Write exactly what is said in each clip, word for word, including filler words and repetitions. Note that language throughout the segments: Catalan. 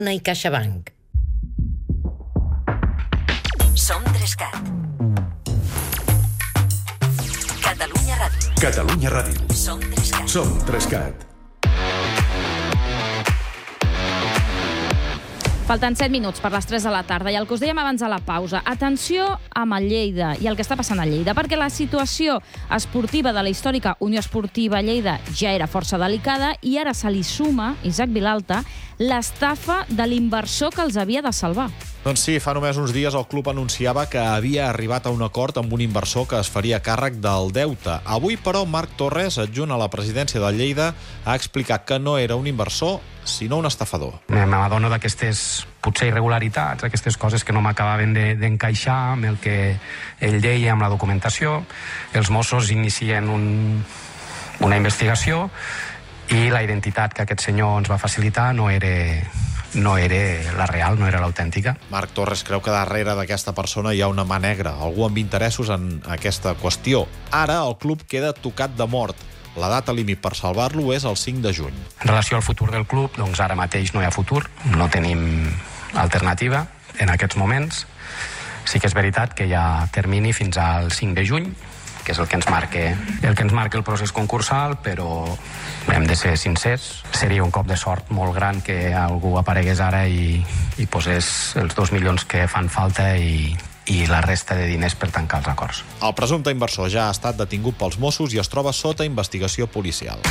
i CaixaBank. Som Trescat. Catalunya Ràdio. Catalunya Ràdio. Som Trescat. Som Trescat. Falten set minuts per les tres de la tarda i el que us dèiem abans de la pausa. Atenció amb el Lleida i el que està passant a Lleida, perquè la situació esportiva de la històrica Unió Esportiva Lleida ja era força delicada i ara se li suma, Isaac Vilalta, l'estafa de l'inversor que els havia de salvar. Doncs sí, fa només uns dies el club anunciava que havia arribat a un acord amb un inversor que es faria càrrec del deute. Avui, però, Marc Torres, adjunt a la presidència del Lleida, ha explicat que no era un inversor, sinó un estafador. M'adono d'aquestes, potser, irregularitats, aquestes coses que no m'acabaven de, d'encaixar amb el que ell deia amb la documentació. Els Mossos inicien un, una investigació i la identitat que aquest senyor ens va facilitar no era... no era la real, no era l'autèntica. Marc Torres creu que darrere d'aquesta persona hi ha una mà negra, algú amb interessos en aquesta qüestió. Ara el club queda tocat de mort. La data límit per salvar-lo és el cinc de juny. En relació al futur del club, doncs ara mateix no hi ha futur, no tenim alternativa en aquests moments. Sí que és veritat que hi ha termini fins al cinc de juny, que és el que ens marca el que ens marca el procés concursal, però hem de ser sincers. Seria un cop de sort molt gran que algú aparegués ara i, i posés els dos milions que fan falta i, i la resta de diners per tancar els acords. El presumpte inversor ja ha estat detingut pels Mossos i es troba sota investigació policial.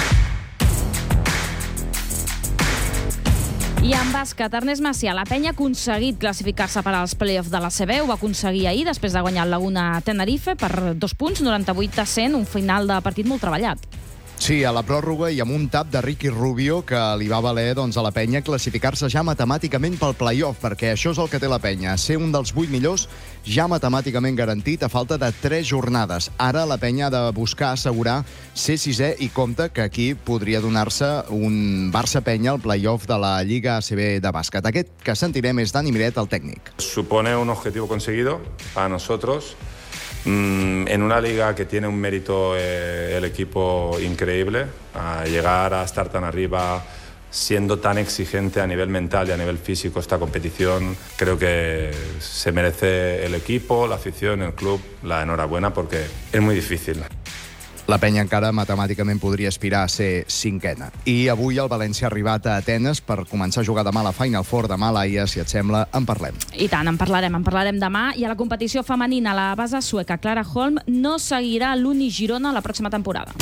I en bàsquet, Ernest Macià, la penya ha aconseguit classificar-se per als play-offs de la C B. Ho va aconseguir ahir, després de guanyar el Laguna Tenerife per dos punts, noranta-vuit a cent, un final de partit molt treballat. Sí, a la pròrroga i amb un tap de Ricky Rubio que li va valer doncs, a la penya classificar-se ja matemàticament pel play-off, perquè això és el que té la penya, ser un dels vuit millors ja matemàticament garantit a falta de tres jornades. Ara la penya ha de buscar assegurar ser sisè i compte que aquí podria donar-se un Barça-Penya al play-off de la Lliga A C B de bàsquet. Aquest que sentirem és Dani Miret, el tècnic. Supone un objetivo conseguido para nosotros. En una liga que tiene un mérito eh, el equipo increíble, a llegar a estar tan arriba siendo tan exigente a nivel mental y a nivel físico esta competición, creo que se merece el equipo, la afición, el club, la enhorabuena porque es muy difícil. La penya encara matemàticament podria aspirar a ser cinquena. I avui el València ha arribat a Atenes per començar a jugar demà a la Final Four. Demà, Laia, si et sembla, en parlem. I tant, en parlarem, en parlarem demà. I a la competició femenina, la base sueca Clara Holm no seguirà l'Uni Girona la pròxima temporada.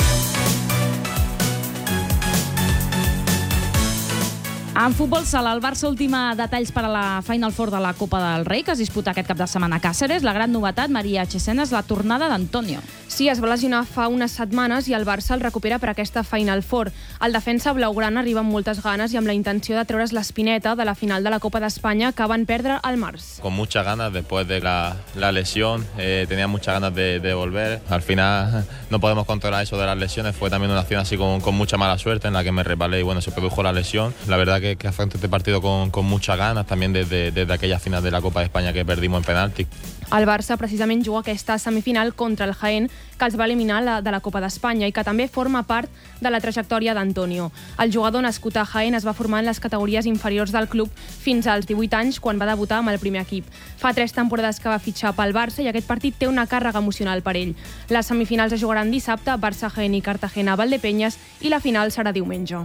En futbol sala, el Barça ultima detalls per a la Final Four de la Copa del Rei, que es disputa aquest cap de setmana a Càceres. La gran novetat, Maria Chesena, és la tornada d'Antonio. Sí, es va lesionar fa unes setmanes i el Barça el recupera per aquesta Final Four. El defensa blaugrana arriba amb moltes ganes i amb la intenció de treure's l'espineta de la final de la Copa d'Espanya que van perdre al març. Con muchas ganas después de la, la lesión, eh, tenía muchas ganas de, de volver. Al final no podemos controlar eso de las lesiones. Fue también una acción así con, con mucha mala suerte en la que me resbalé y bueno, se produjo la lesión. La verdad que, que afronté este partido con, con muchas ganas, también desde, desde aquella final de la Copa de España que perdimos en penalti. El Barça precisament juga aquesta semifinal contra el Jaén, que els va eliminar la, de la Copa d'Espanya i que també forma part de la trajectòria d'Antonio. El jugador nascut a Jaén es va formar en les categories inferiors del club fins als divuit anys, quan va debutar amb el primer equip. Fa tres temporades que va fitxar pel Barça i aquest partit té una càrrega emocional per ell. Les semifinals es jugaran dissabte, Barça, Jaén i Cartagena, Valdepeñas, i la final serà diumenge.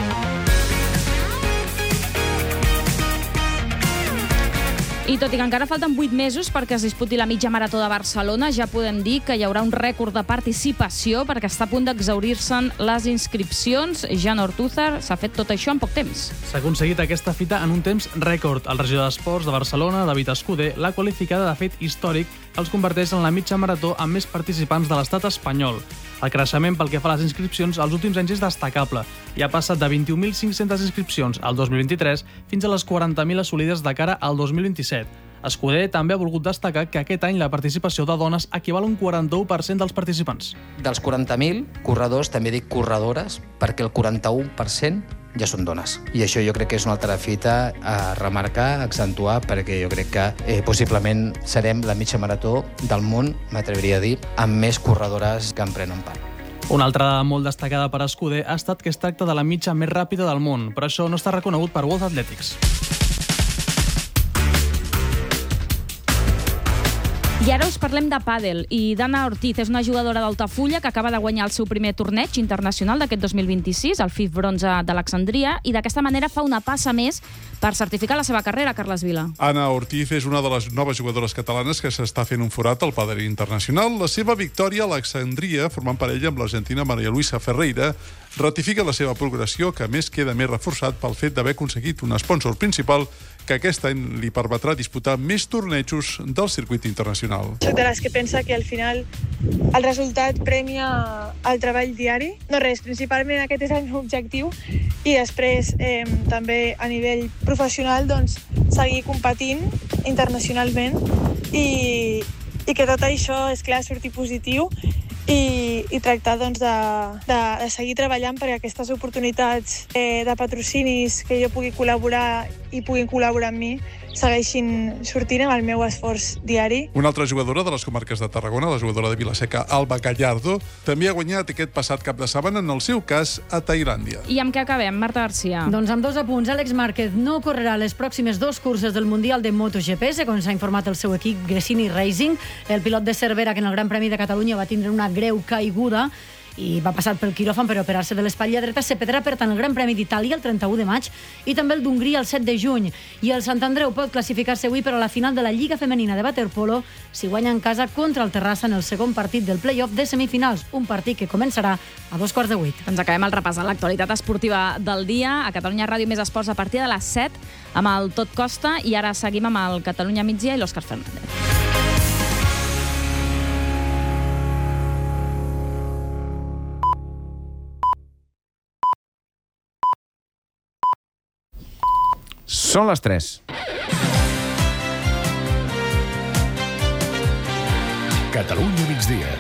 I tot i que encara falten vuit mesos perquè es disputi la mitja marató de Barcelona, ja podem dir que hi haurà un rècord de participació perquè està a punt d'exaurir-se'n les inscripcions. Jan Ortúzar, s'ha fet tot això en poc temps. S'ha aconseguit aquesta fita en un temps rècord. El regidor d'Esports de Barcelona, David Escudé, l'ha qualificada de fet històric que els converteix en la mitja marató amb més participants de l'estat espanyol. El creixement pel que fa a les inscripcions als últims anys és destacable i ha passat de vint-i-un mil cinc-centes inscripcions al dos mil vint-i-tres fins a les quaranta mil assolides de cara al dos mil vint-i-set. Escudé també ha volgut destacar que aquest any la participació de dones equival a un quaranta-u per cent dels participants. Dels quaranta mil corredors, també dic corredores, perquè el quaranta-u per cent ja són dones. I això jo crec que és una altra fita a remarcar, a accentuar, perquè jo crec que eh, possiblement serem la mitja marató del món, m'atreviria a dir, amb més corredores que en prenen part. Una altra molt destacada per Escudé ha estat que es tracta de la mitja més ràpida del món, però això no està reconegut per World Athletics. I ara us parlem de pàdel, i Dana Ortiz és una jugadora d'Altafulla que acaba de guanyar el seu primer torneig internacional d'aquest dos mil vint-i-sis, el F I F Bronze d'Alexandria, i d'aquesta manera fa una passa més per certificar la seva carrera, Carles Vila. Ana Ortiz és una de les noves jugadores catalanes que s'està fent un forat al pàdel internacional. La seva victòria a Alexandria, formant parella amb l'argentina Maria Luisa Ferreira, ratifica la seva progressió, que a més queda més reforçat pel fet d'haver aconseguit un sponsor principal que aquest any li permetrà disputar més tornejos del circuit internacional. Soc de les que pensa que al final el resultat premia el treball diari. No res, principalment aquest és el meu objectiu, i després eh, també a nivell professional doncs, seguir competint internacionalment i, i que tot això, és clar, surti positiu i, i tractar doncs, de, de, de seguir treballant perquè aquestes oportunitats eh, de patrocinis que jo pugui col·laborar i puguin col·laborar amb mi segueixin sortint amb el meu esforç diari. Una altra jugadora de les comarques de Tarragona, la jugadora de Vilaseca, Alba Gallardo, també ha guanyat aquest passat cap de setmana, en el seu cas, a Tailàndia. I amb què acabem, Marta Garcia? Doncs amb dos apunts. Àlex Márquez no correrà les pròximes dos curses del Mundial de MotoGP, segons s'ha informat el seu equip Gresini Racing. El pilot de Cervera, que en el Gran Premi de Catalunya va tindre una greu caiguda i va passar pel quiròfan per operar-se de l'espatlla dreta, se perdrà per tant el Gran Premi d'Itàlia el trenta-u de maig i també el d'Hongria el set de juny. I el Sant Andreu pot classificar-se avui per a la final de la Lliga Femenina de Waterpolo si guanya en casa contra el Terrassa en el segon partit del play-off de semifinals, un partit que començarà a dos quarts de vuit. Ens acabem el repàs a l'actualitat esportiva del dia. A Catalunya Ràdio Més Esports a partir de les set amb el Tot Costa, i ara seguim amb el Catalunya Migdia i l'Òscar Fernández. Són les tres. Catalunya migdia.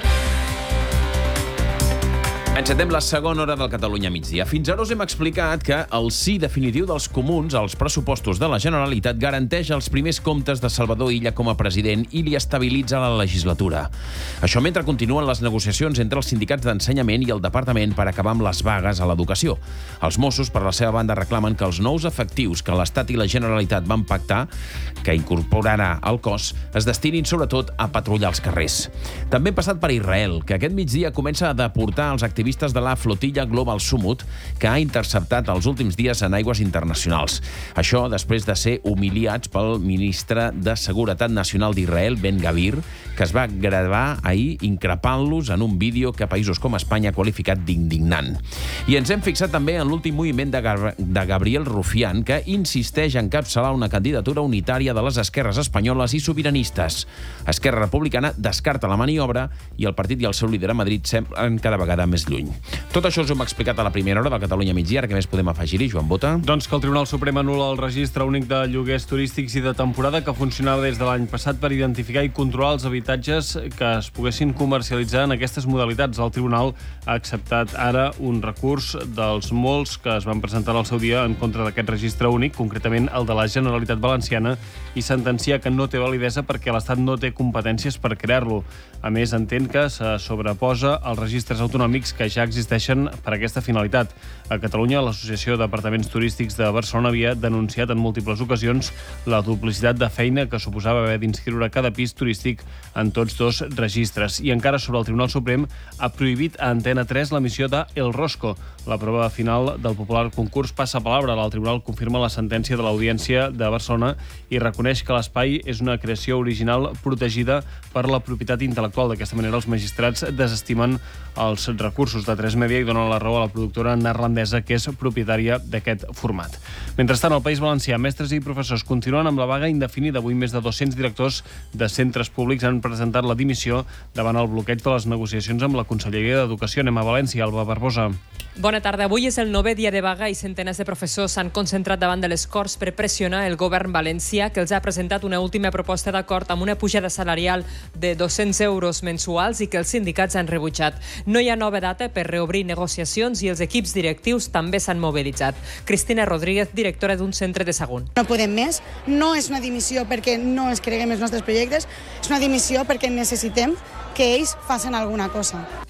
Encetem la segona hora del Catalunya migdia. Fins ara us hem explicat que el sí definitiu dels comuns als pressupostos de la Generalitat garanteix els primers comptes de Salvador Illa com a president i li estabilitza la legislatura. Això mentre continuen les negociacions entre els sindicats d'ensenyament i el departament per acabar amb les vagues a l'educació. Els Mossos, per la seva banda, reclamen que els nous efectius que l'Estat i la Generalitat van pactar, que incorporarà al cos, es destinin sobretot a patrullar els carrers. També hem passat per Israel, que aquest migdia comença a deportar els activistes de la flotilla Global Sumut, que ha interceptat els últims dies en aigües internacionals. Això després de ser humiliats pel ministre de Seguretat Nacional d'Israel, Ben Gavir, que es va gravar ahir increpant-los en un vídeo que països com Espanya ha qualificat d'indignant. I ens hem fixat també en l'últim moviment de, Gab de Gabriel Rufián, que insisteix en encapçalar una candidatura unitària de les esquerres espanyoles i sobiranistes. Esquerra Republicana descarta la maniobra i el partit i el seu líder a Madrid semblen cada vegada més lluny. Tot això us ho hem explicat a la primera hora del Catalunya migdia. Ara què més podem afegir-hi, Joan Bota? Doncs que el Tribunal Suprem anul·la el registre únic de lloguers turístics i de temporada que funcionava des de l'any passat per identificar i controlar els habitatges que es poguessin comercialitzar en aquestes modalitats. El Tribunal ha acceptat ara un recurs dels molts que es van presentar al seu dia en contra d'aquest registre únic, concretament el de la Generalitat Valenciana, i sentencia que no té validesa perquè l'Estat no té competències per crear-lo. A més, entén que se sobreposa als registres autonòmics que ja existeixen per a aquesta finalitat. A Catalunya, l'Associació d'Apartaments Turístics de Barcelona havia denunciat en múltiples ocasions la duplicitat de feina que suposava haver d'inscriure cada pis turístic en tots dos registres. I encara sobre el Tribunal Suprem ha prohibit a Antena tres l'emissió de El Rosco. La prova final del popular concurs passa palabra. El Tribunal confirma la sentència de l'Audiència de Barcelona i reconeix que l'espai és una creació original protegida per la propietat intel·lectual. D'aquesta manera, els magistrats desestimen els recursos de tres Media i donen la raó a la productora neerlandesa que és propietària d'aquest format. Mentrestant, al País Valencià, mestres i professors continuen amb la vaga indefinida. Avui més de dos-cents directors de centres públics han presentat la dimissió davant el bloqueig de les negociacions amb la Conselleria d'Educació. Anem a València, Alba Barbosa. Bona tarda. Avui és el novè dia de vaga i centenars de professors s'han concentrat davant de les Corts per pressionar el govern valencià, que els ha presentat una última proposta d'acord amb una pujada salarial de dos-cents euros mensuals i que els sindicats han rebutjat. No hi ha nova data per reobrir negociacions i els equips directius també s'han mobilitzat. Cristina Rodríguez, directora d'un centre de Sagunt. No podem més. No és una dimissió perquè no es creguem els nostres projectes, és una dimissió perquè necessitem que ells facin alguna cosa.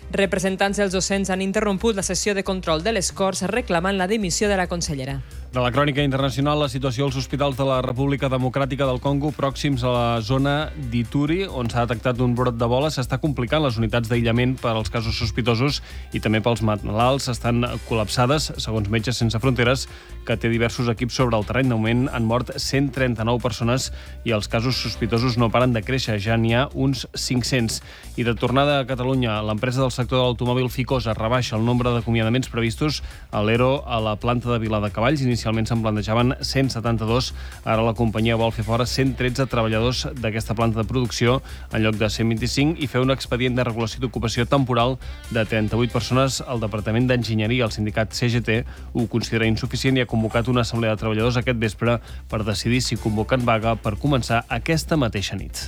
Representants dels docents han interromput la sessió de control de les Corts reclamant la dimissió de la consellera. De la crònica internacional, la situació als hospitals de la República Democràtica del Congo pròxims a la zona d'Ituri, on s'ha detectat un brot d'Ebola, s'està complicant. Les unitats d'aïllament per als casos sospitosos i també pels malalts estan col·lapsades, segons Metges Sense Fronteres, que té diversos equips sobre el terreny. De moment han mort cent trenta-nou persones i els casos sospitosos no paren de créixer. Ja n'hi ha uns cinc-cents. I de tornada a Catalunya, l'empresa del sector de l'automòbil Ficosa rebaixa el nombre d'acomiadaments previstos a l'ERO a la planta de Viladecavalls. Inicialment se'n plantejaven cent setanta-dos. Ara la companyia vol fer fora cent tretze treballadors d'aquesta planta de producció en lloc de cent vint-i-cinc i fer un expedient de regulació d'ocupació temporal de trenta-vuit persones. El Departament d'Enginyeria, el sindicat C G T, ho considera insuficient i ha convocat una assemblea de treballadors aquest vespre per decidir si convoquen vaga per començar aquesta mateixa nit.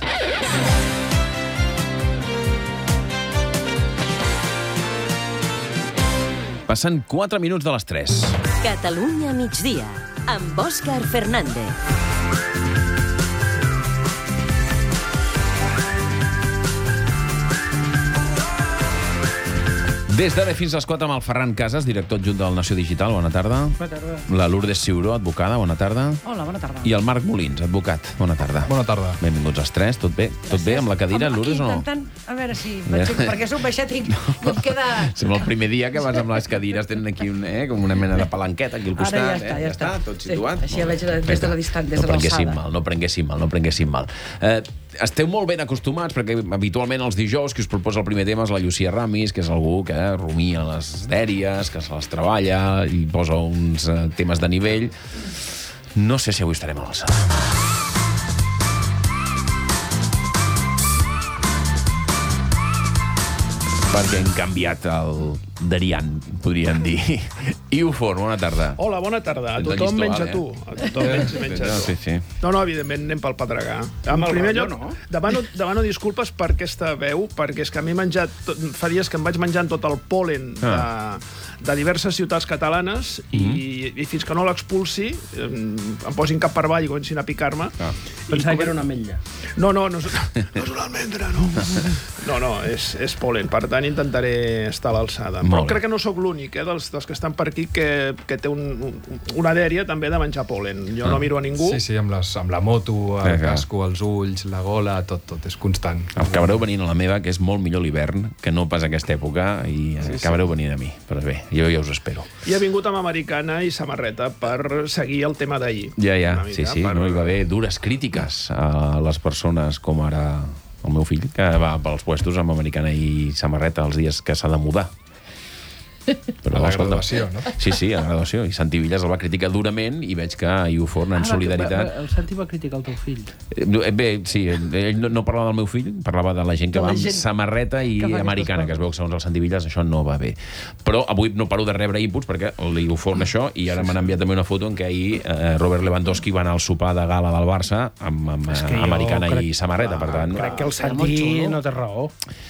Passen quatre minuts de les tres. Catalunya migdia, amb Òscar Fernández. Des d'ara fins a les quatre amb el Ferran Casas, director adjunt del Nació Digital. Bona tarda. Bona tarda. La Lourdes Ciuró, advocada. Bona tarda. Hola, bona tarda. I el Marc Molins, advocat. Bona tarda. Bona tarda. Benvinguts els tres. Tot bé? Tot bé amb la cadira, Home, Lourdes, o no? intentant, a veure si... Perquè sóc baixet i no em queda... Sembla el primer dia que vas amb les cadires, tenen aquí un, eh, com una mena de palanqueta aquí al costat. Ara ja està, eh? ja està. Tot situat. Sí, així ja veig des de la distància, des no de prenguéssim l'alçada. mal, no prenguéssim mal, no prenguéssim mal. Eh, esteu molt ben acostumats, perquè habitualment els dijous qui us proposa el primer tema és la Llucia Ramis, que és algú que rumia les dèries, que se les treballa i posa uns eh, temes de nivell. No sé si avui estarem a l'alçada. Perquè hem canviat el Darian, podríem dir. Iufor, bona tarda. Hola, bona tarda. A Tens el tothom llistó menys a alt, tu. eh? A tothom menys, menys a tu. Sí, sí. No, no, evidentment anem pel Pedregà. En Amb el primer rotllo, lloc, no? demano, demano disculpes per aquesta veu, perquè és que m'he menjat... Tot, fa dies que em vaig menjant tot el pol·len de, de diverses ciutats catalanes i, i fins que no l'expulsi, em, em posin cap per avall i comencin a picar-me. Ah. Pensava que era una ametlla. No, no, no és, no és una almendra, no. No, no, és, és pol·len. Per tant, intentaré estar a l'alçada. Però Molt bé. crec que no sóc l'únic, eh, dels, dels que estan per aquí, que, que té un, un, una dèria també de menjar pol·len. Jo no miro a ningú. Sí, sí, amb, les, amb la moto, el Eh, clar. casco, els ulls, la gola, tot, tot, és constant. Acabareu venint a la meva, que és molt millor l'hivern, que no pas aquesta època, i Sí, sí. acabareu venint a mi. Però bé, jo ja us espero. I he vingut amb americana i samarreta per seguir el tema d'ahir. Ja, ja, Una mica, sí, sí, per- no hi va haver dures crítiques a les persones com ara el meu fill, que va pels puestos amb americana i samarreta els dies que s'ha de mudar. Però, A la escolta, graduació, no? Sí, sí, a la graduació. I Santi Villas el va criticar durament i veig que Iuforn, en solidaritat... El Santi va criticar el teu fill. Eh, Bé, sí, ell no, no parlava del meu fill, parlava de la gent que De la va amb gent samarreta i que fa americana, que es veu que segons el Santi Villas això no va bé. Però avui no paro de rebre inputs perquè l'Iuforn això, i ara m'han enviat també una foto en què ahir eh, Robert Lewandowski va anar al sopar de gala del Barça amb, amb És que eh, jo americana crec- i samarreta, per tant... Crec que el Santi no té raó.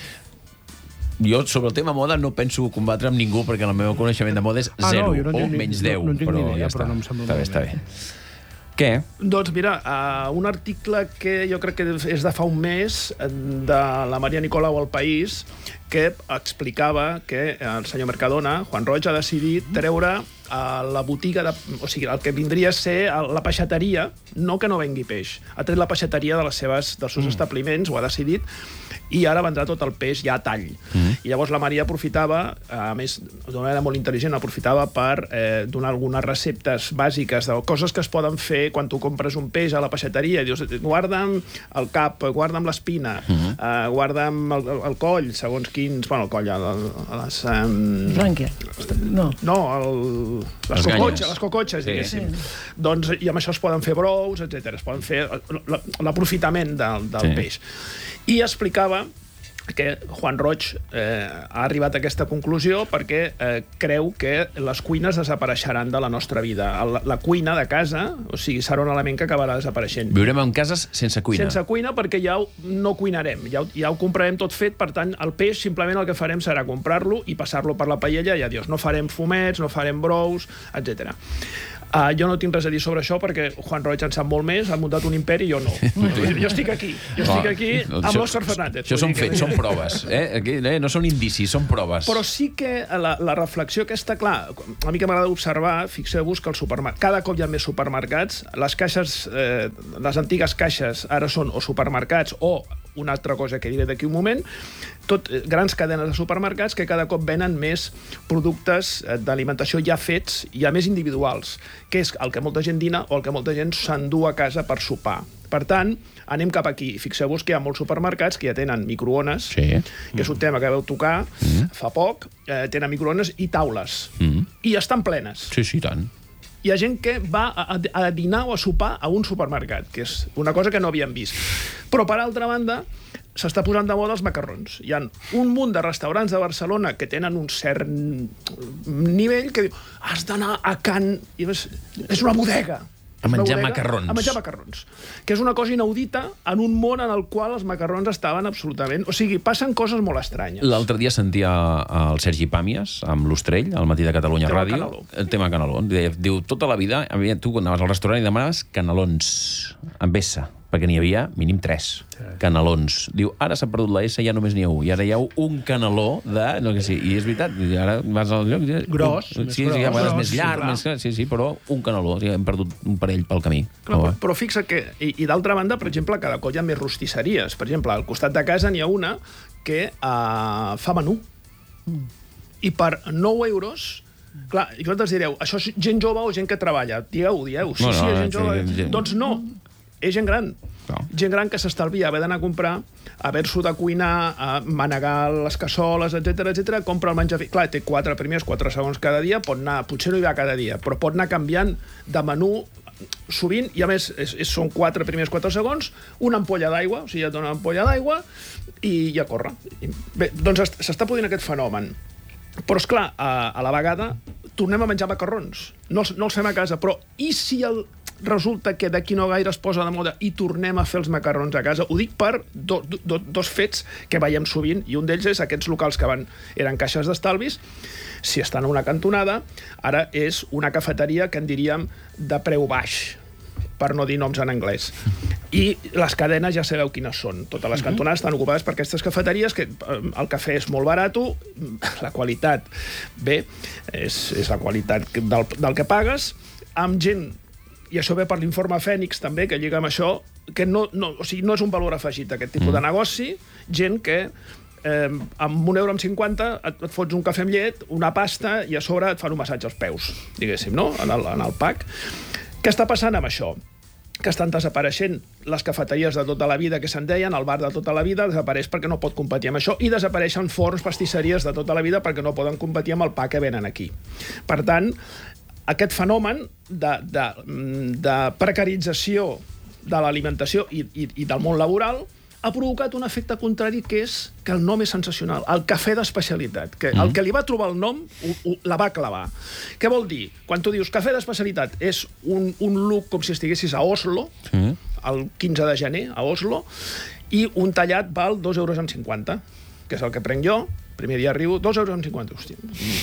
Jo, sobre el tema moda, no penso combatre amb ningú perquè el meu coneixement de moda és Ah, no, zero, jo no o tinc ni- menys no- deu, no en tinc però ni idea, ja però està. no em sembla Està bé, molt està bé. bé. Què? Doncs mira, uh, un article que jo crec que és de fa un mes eh, de la Maria Nicolau al País, que explicava que el senyor Mercadona, Juan Roig, ha decidit treure a la botiga, de, o sigui, el que vindria a ser la peixateria, no que no vengui peix, ha tret la peixateria de les seves, dels seus mm. establiments, ho ha decidit, i ara vendrà tot el peix ja a tall. Mm. I llavors la Maria aprofitava, a més, d'una manera molt intel·ligent, aprofitava per eh, donar algunes receptes bàsiques de coses que es poden fer quan tu compres un peix a la peixateria i dius, guarda'm el cap, guarda'm l'espina, mm. eh, guarda'm el, el coll, segons quins... Bueno, el coll, a, a les... Um... Brànquia. No. No, el, les, Les cocotxes, ganyes. les cocotxes, Sí. diguéssim. Doncs, i amb això es poden fer brous, etcètera. Es poden fer l'aprofitament del, del Sí. peix. I explicava que Juan Roig eh, ha arribat a aquesta conclusió perquè eh, creu que les cuines desapareixeran de la nostra vida. La, la cuina de casa, o sigui, serà un element que acabarà desapareixent. Viurem en cases sense cuina. Sense cuina perquè ja ho, no cuinarem, ja, ho- ja ho comprarem tot fet, per tant, el peix simplement el que farem serà comprar-lo i passar-lo per la paella i adiós. No farem fumets, no farem brous, etcètera. Uh, jo no tinc res a dir sobre això perquè Juan Roig en sap molt més, ha muntat un imperi i jo no. Jo estic aquí, jo estic aquí amb l'Òscar Fernández. Això són fets, són proves. Eh? Aquí, eh? No són indicis, són proves. Però sí que la, la reflexió aquesta, clar, a mi que m'agrada observar, fixeu-vos que el supermercat, cada cop hi ha més supermercats, les caixes, eh, les antigues caixes ara són o supermercats o una altra cosa que diré d'aquí un moment, tot grans cadenes de supermercats que cada cop venen més productes d'alimentació ja fets, ja més individuals, que és el que molta gent dina o el que molta gent s'endú a casa per sopar. Per tant, anem cap aquí. Fixeu-vos que hi ha molts supermercats que ja tenen microones, sí. que és un tema que vau tocar mm. fa poc, eh, tenen microones i taules. Mm. I estan plenes. Sí, sí, tant. Hi ha gent que va a, a dinar o a sopar a un supermercat, que és una cosa que no havíem vist. Però, per altra banda, s'està posant de moda els macarrons. Hi ha un munt de restaurants de Barcelona que tenen un cert nivell que diu, has d'anar a Can... I és, és una bodega. A menjar bodega, macarrons. A menjar macarrons. Que és una cosa inaudita en un món en el qual els macarrons estaven absolutament... O sigui, passen coses molt estranyes. L'altre dia sentia el Sergi Pàmies amb l'Ostrell, al Matí de Catalunya tema Ràdio. Caneló. El tema caneló. Diu, tota la vida, tu anaves al restaurant i demanaves canelons amb S, perquè n'hi havia mínim tres canelons. Diu, ara s'ha perdut la S, ja només n'hi ha un. I ara hi ha un caneló de... No, que sí. I és veritat, ara vas al lloc... Gros, un, més sí, gros. Sí, a vegades Gros, més llarg, sí, més, sí, sí, però un caneló. Sí, hem perdut un parell pel camí. Clar, però, però fixa que... I, i d'altra banda, per exemple, cada cop hi ha més rostisseries. Per exemple, al costat de casa n'hi ha una que uh, fa menú. Mm. I per nou euros... Clar, i vosaltres direu, això és gent jove o gent que treballa? Dieu, dieu, sí, no, sí, és gent jove. Sí, gent... Doncs no, és gent gran. No. Gent gran que s'estalvia haver d'anar a comprar, haver-s'ho de cuinar, a manegar les cassoles, etcètera, etcètera, compra el menjar... Clar, té quatre primers, quatre segons cada dia, pot anar, potser no hi va cada dia, però pot anar canviant de menú sovint, i a més és, és, són quatre primers, quatre segons, una ampolla d'aigua, o sigui, ja et dona una ampolla d'aigua i ja corre. Bé, doncs s'està podint aquest fenomen. Però, esclar, a, a la vegada tornem a menjar macarrons. No els, no els fem a casa, però i si el, resulta que d'aquí no gaire es posa de moda i tornem a fer els macarrons a casa? Ho dic per do, do, dos fets que veiem sovint, i un d'ells és aquests locals que van, eren caixes d'estalvis, si estan a una cantonada, ara és una cafeteria que en diríem de preu baix, per no dir noms en anglès. I les cadenes ja sabeu quines són. Totes les cantonades estan ocupades per aquestes cafeteries, que el cafè és molt barat, la qualitat, bé, és, és la qualitat del, del que pagues, amb gent, i això ve per l'informe Fènix també, que lliga amb això, que no, no, o sigui, no és un valor afegit aquest tipus mm. de negoci, gent que eh, amb un euro amb cinquanta et, et fots un cafè amb llet, una pasta, i a sobre et fan un massatge als peus, diguéssim, no? En el, en el pack. Què està passant amb això? Que estan desapareixent les cafeteries de tota la vida que se'n deien, el bar de tota la vida desapareix perquè no pot competir amb això, i desapareixen forns, pastisseries de tota la vida perquè no poden competir amb el pa que venen aquí. Per tant, aquest fenomen de, de, de precarització de l'alimentació i, i, i del món laboral ha provocat un efecte contrari, que és que el nom és sensacional, el cafè d'especialitat, que el que li va trobar el nom ho, ho, la va clavar. Què vol dir? Quan tu dius cafè d'especialitat és un, un look com si estiguessis a Oslo, mm. el quinze de gener, a Oslo, i un tallat val dos euros amb cinquanta, que és el que prenc jo. Primer dia arribo, dos euros amb cinquanta. Hòstia.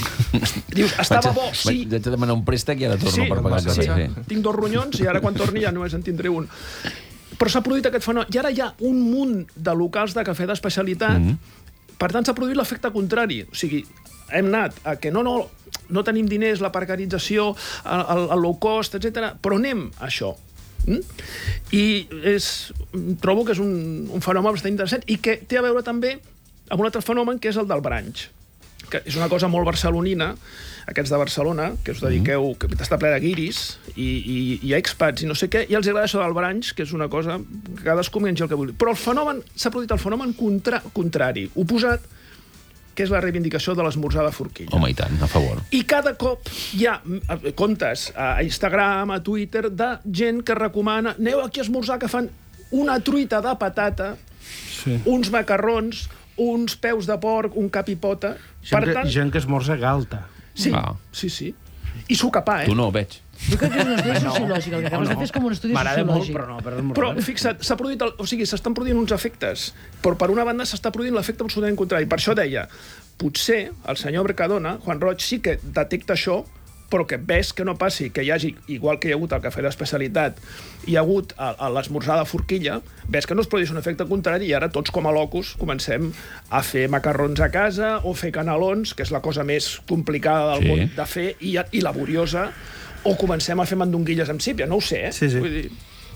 Dius, estava bo, sí. Vaig a demanar un préstec i ara torno sí, per pagar el sí. cafè. Tinc dos ronyons i ara quan torni ja només en tindré un. Però s'ha produït aquest fenomen. I ara hi ha un munt de locals de cafè d'especialitat. Mm-hmm. Per tant, s'ha produït l'efecte contrari. O sigui, hem anat a que no, no, no tenim diners, la precarització, el, el low cost, etcètera, però anem a això. Mm? I és, trobo que és un, un fenomen bastant interessant i que té a veure també amb un altre fenomen, que és el del brunch, que és una cosa molt barcelonina, aquests de Barcelona, que us dediqueu, que està ple de guiris i, i, i expats i no sé què, i els agrada això del brunch, que és una cosa que cadascú menja el que vulgui. Però el fenomen, s'ha produït el fenomen contra, contrari, oposat, que és la reivindicació de l'esmorzar de forquilla. Home, i tant, a favor. I cada cop hi ha comptes a Instagram, a Twitter, de gent que recomana, aneu aquí a esmorzar, que fan una truita de patata, sí. uns macarrons, uns peus de porc, un cap i pota... Gent, per tant... que, gent que esmorza galta. Sí, ah. sí, sí. I socapar, eh? Tu no ho veig. Jo crec que és un estudi sociològic, el que acabes no. de fer és com un estudi sociològic. Molt, però no, però, però fixa't, s'ha produït, el, o sigui, s'estan produint uns efectes, però per una banda s'està produint l'efecte absolutament contrari. Per això deia, potser el senyor Mercadona, Juan Roig, sí que detecta això, però que ves que no passi, que hi hagi, igual que hi ha hagut el cafè d'especialitat, hi ha hagut l'esmorzar de forquilla, ves que no es produeix un efecte contrari i ara tots com a locos comencem a fer macarrons a casa o fer canelons, que és la cosa més complicada del Sí. món de fer i, i laboriosa, o comencem a fer mandonguilles amb sípia, no ho sé, eh? Sí, sí. Vull dir,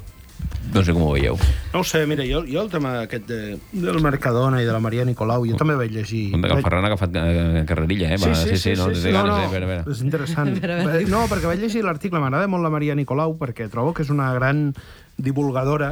No sé com ho veieu. No ho sé, mira, jo, jo el tema aquest de, del Mercadona i de la Maria Nicolau, jo també vaig llegir... El Ferran ha agafat eh, carrerilla, eh? Va, sí, sí, sí, no, sí, té no, ganes, no, eh? A veure, a veure. és interessant. No, perquè vaig llegir l'article, m'agrada molt la Maria Nicolau, perquè trobo que és una gran divulgadora.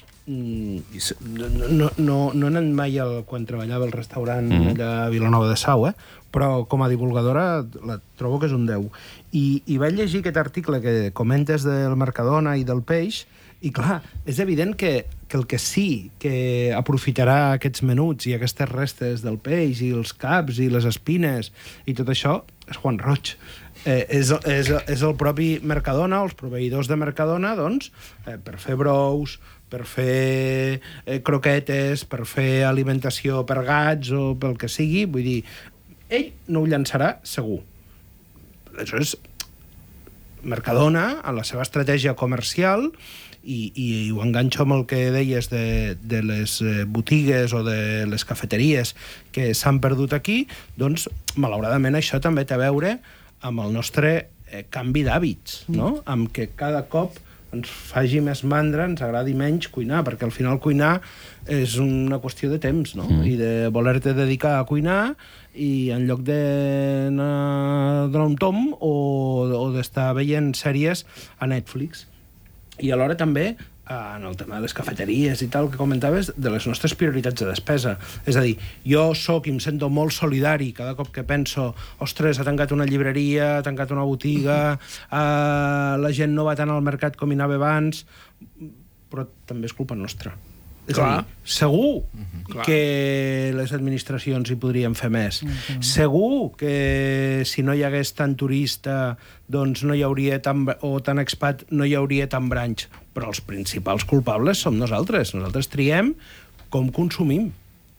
Mm, i s- no, no, no, no he anat mai al, quan treballava al restaurant Mhm. allà a Vilanova de Sau, eh? Però com a divulgadora la trobo que és un deu. I, i vaig llegir aquest article que comentes del Mercadona i del peix, i clar, és evident que, que el que sí que aprofitarà aquests menuts i aquestes restes del peix i els caps i les espines i tot això és Juan Roig. Eh, és, és, és el propi Mercadona, els proveïdors de Mercadona, doncs, eh, per fer brous, per fer eh, croquetes, per fer alimentació per gats o pel que sigui, vull dir, ell no ho llançarà segur. Aleshores, Mercadona, en la seva estratègia comercial, i, i ho enganxo amb el que deies de, de les eh, botigues o de les cafeteries que s'han perdut aquí, doncs, malauradament, això també té a veure amb el nostre eh, canvi d'hàbits, no? Amb que cada cop ens faci més mandra, ens agradi menys cuinar, perquè al final cuinar és una qüestió de temps, no? Mm. I de voler-te dedicar a cuinar i en lloc d'anar a donar un tom o, o d'estar veient sèries a Netflix. I alhora també, en el tema de les cafeteries i tal, que comentaves, de les nostres prioritats de despesa. És a dir, jo sóc i em sento molt solidari cada cop que penso ostres, ha tancat una llibreria, ha tancat una botiga, eh, la gent no va tant al mercat com hi anava abans, però també és culpa nostra. És Clar. a dir, segur Clar. que les administracions hi podrien fer més. Segur que si no hi hagués tant turista, doncs no hi hauria tant, o tant expat, no hi hauria tant branch. Però els principals culpables som nosaltres. Nosaltres triem com consumim.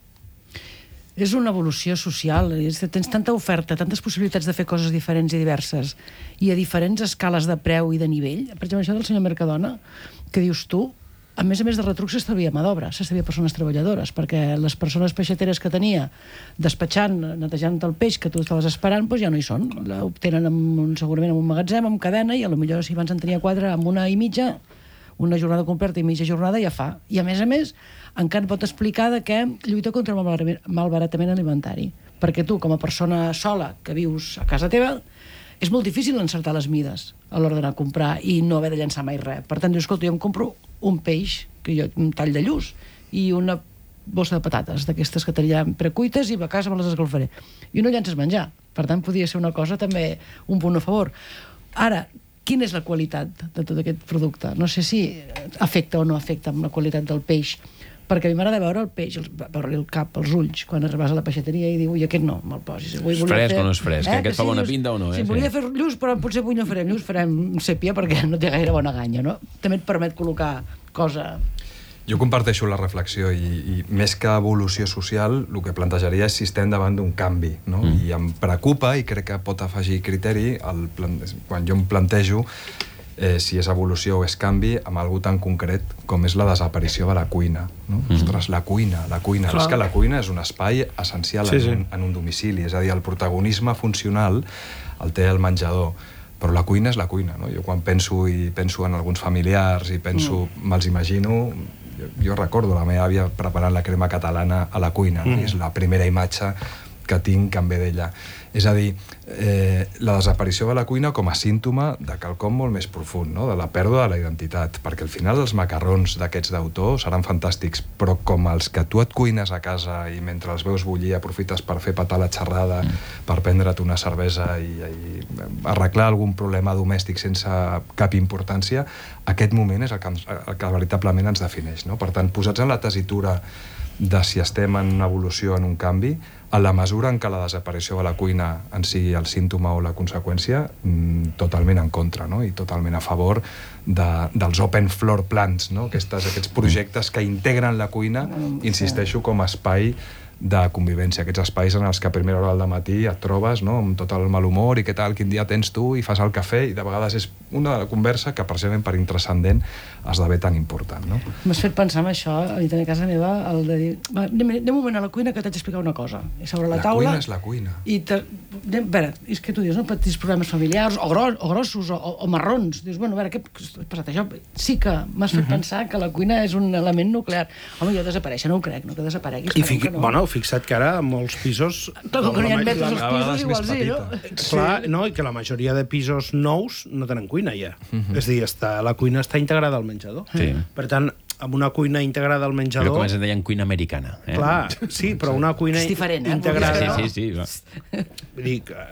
És una evolució social, és, tens tanta oferta, tantes possibilitats de fer coses diferents i diverses, i a diferents escales de preu i de nivell. Per exemple, això del senyor Mercadona, que dius tu, a més a més de retruc s'estalvia mà d'obra, s'estalvia persones treballadores, perquè les persones peixateres que tenia despatxant, netejant el peix que tu estaves esperant, doncs ja no hi són. Ho tenen en un, segurament en un magatzem, amb cadena, i potser si abans en tenia quatre amb una i mitja, una jornada completa i mitja jornada ja fa. I a més a més, encara pot explicar de què lluita contra el malbaratament alimentari. Perquè tu, com a persona sola que vius a casa teva, és molt difícil encertar les mides a l'hora d'anar a comprar i no haver de llançar mai res. Per tant, dius, escolta, jo em compro un peix, que jo un tall de lluç, i una bossa de patates, d'aquestes que tenia precuites, i a casa me les escalfaré. I no llances menjar. Per tant, podria ser una cosa també un punt a favor. Ara, quina és la qualitat de tot aquest producte? No sé si afecta o no afecta amb la qualitat del peix, perquè a mi m'agrada veure el peix, veure-li el cap, els ulls, quan arribes a la peixateria i diu, ui, aquest no, me'l posis. És fresc o no és fresc? Eh? Aquest fa bona pinta o no? Si volia fer lluç, però potser avui no farem lluç, farem sèpia perquè no té gaire bona ganya, no? També et permet col·locar cosa... Jo comparteixo la reflexió i, i més que evolució social, el que plantejaria és si estem davant d'un canvi, no? Mm. I em preocupa, i crec que pot afegir criteri, el plan... quan jo em plantejo eh, si és evolució o és canvi, amb algú tan concret com és la desaparició de la cuina. No? Mm. Ostres, la cuina, la cuina. És que la cuina és un espai essencial sí, en, un, en un domicili, és a dir, el protagonisme funcional el té el menjador, però la cuina és la cuina. No? Jo quan penso i penso en alguns familiars i penso, mm. me'ls imagino, jo, jo recordo la meva àvia preparant la crema catalana a la cuina, mm. és la primera imatge que tinc que em ve d'ella. És a dir, eh, la desaparició de la cuina com a símptoma de quelcom molt més profund, no? De la pèrdua de la identitat, perquè al final els macarrons d'aquests d'autor seran fantàstics, però com els que tu et cuines a casa i mentre els veus bullir aprofites per fer petar la xerrada, mm. per prendre't una cervesa i, i arreglar algun problema domèstic sense cap importància, aquest moment és el que, el que veritablement ens defineix, no? Per tant, posats en la tessitura de si estem en una evolució, en un canvi, a la mesura en què la desaparició de la cuina en sigui el símptoma o la conseqüència, mmm, totalment en contra, no? I totalment a favor de, dels open floor plans, no? Aquestes, aquests projectes que integren la cuina, insisteixo, com a espai de convivència, aquests espais en els que a primera hora del matí et trobes, no?, amb tot el mal humor i què tal, quin dia tens tu, i fas el cafè, i de vegades és una conversa que precisament per intranscendent esdevé tan important, no? M'has fet pensar en això, a mi també a casa meva, el de dir, va, anem, anem un moment a la cuina que t'haig d'explicar una cosa. I sobre la, la taula... La cuina és la cuina. I te, anem, a veure, és que tu dius, no, petits problemes familiars, o, gros, o grossos, o, o marrons. Dius, bueno, a veure, què ha passat això? Sí que m'has fet uh -huh. pensar que la cuina és un element nuclear. Home, jo desaparèixer no ho crec, no que desaparegui. I fic, no. Bueno, fixa't que ara molts pisos... Tot que no hi ha metres als pisos, igual sí, no? Clar, no, i que la majoria de pisos nous no tenen cuina ja. Uh -huh. És a dir, està, la cuina està integrada al menjador. Sí. Per tant, amb una cuina integrada al menjador... Però com es deien cuina americana. Eh? Clar, sí, però una cuina és diferent, eh? integrada... Sí, sí, sí. Vull dir que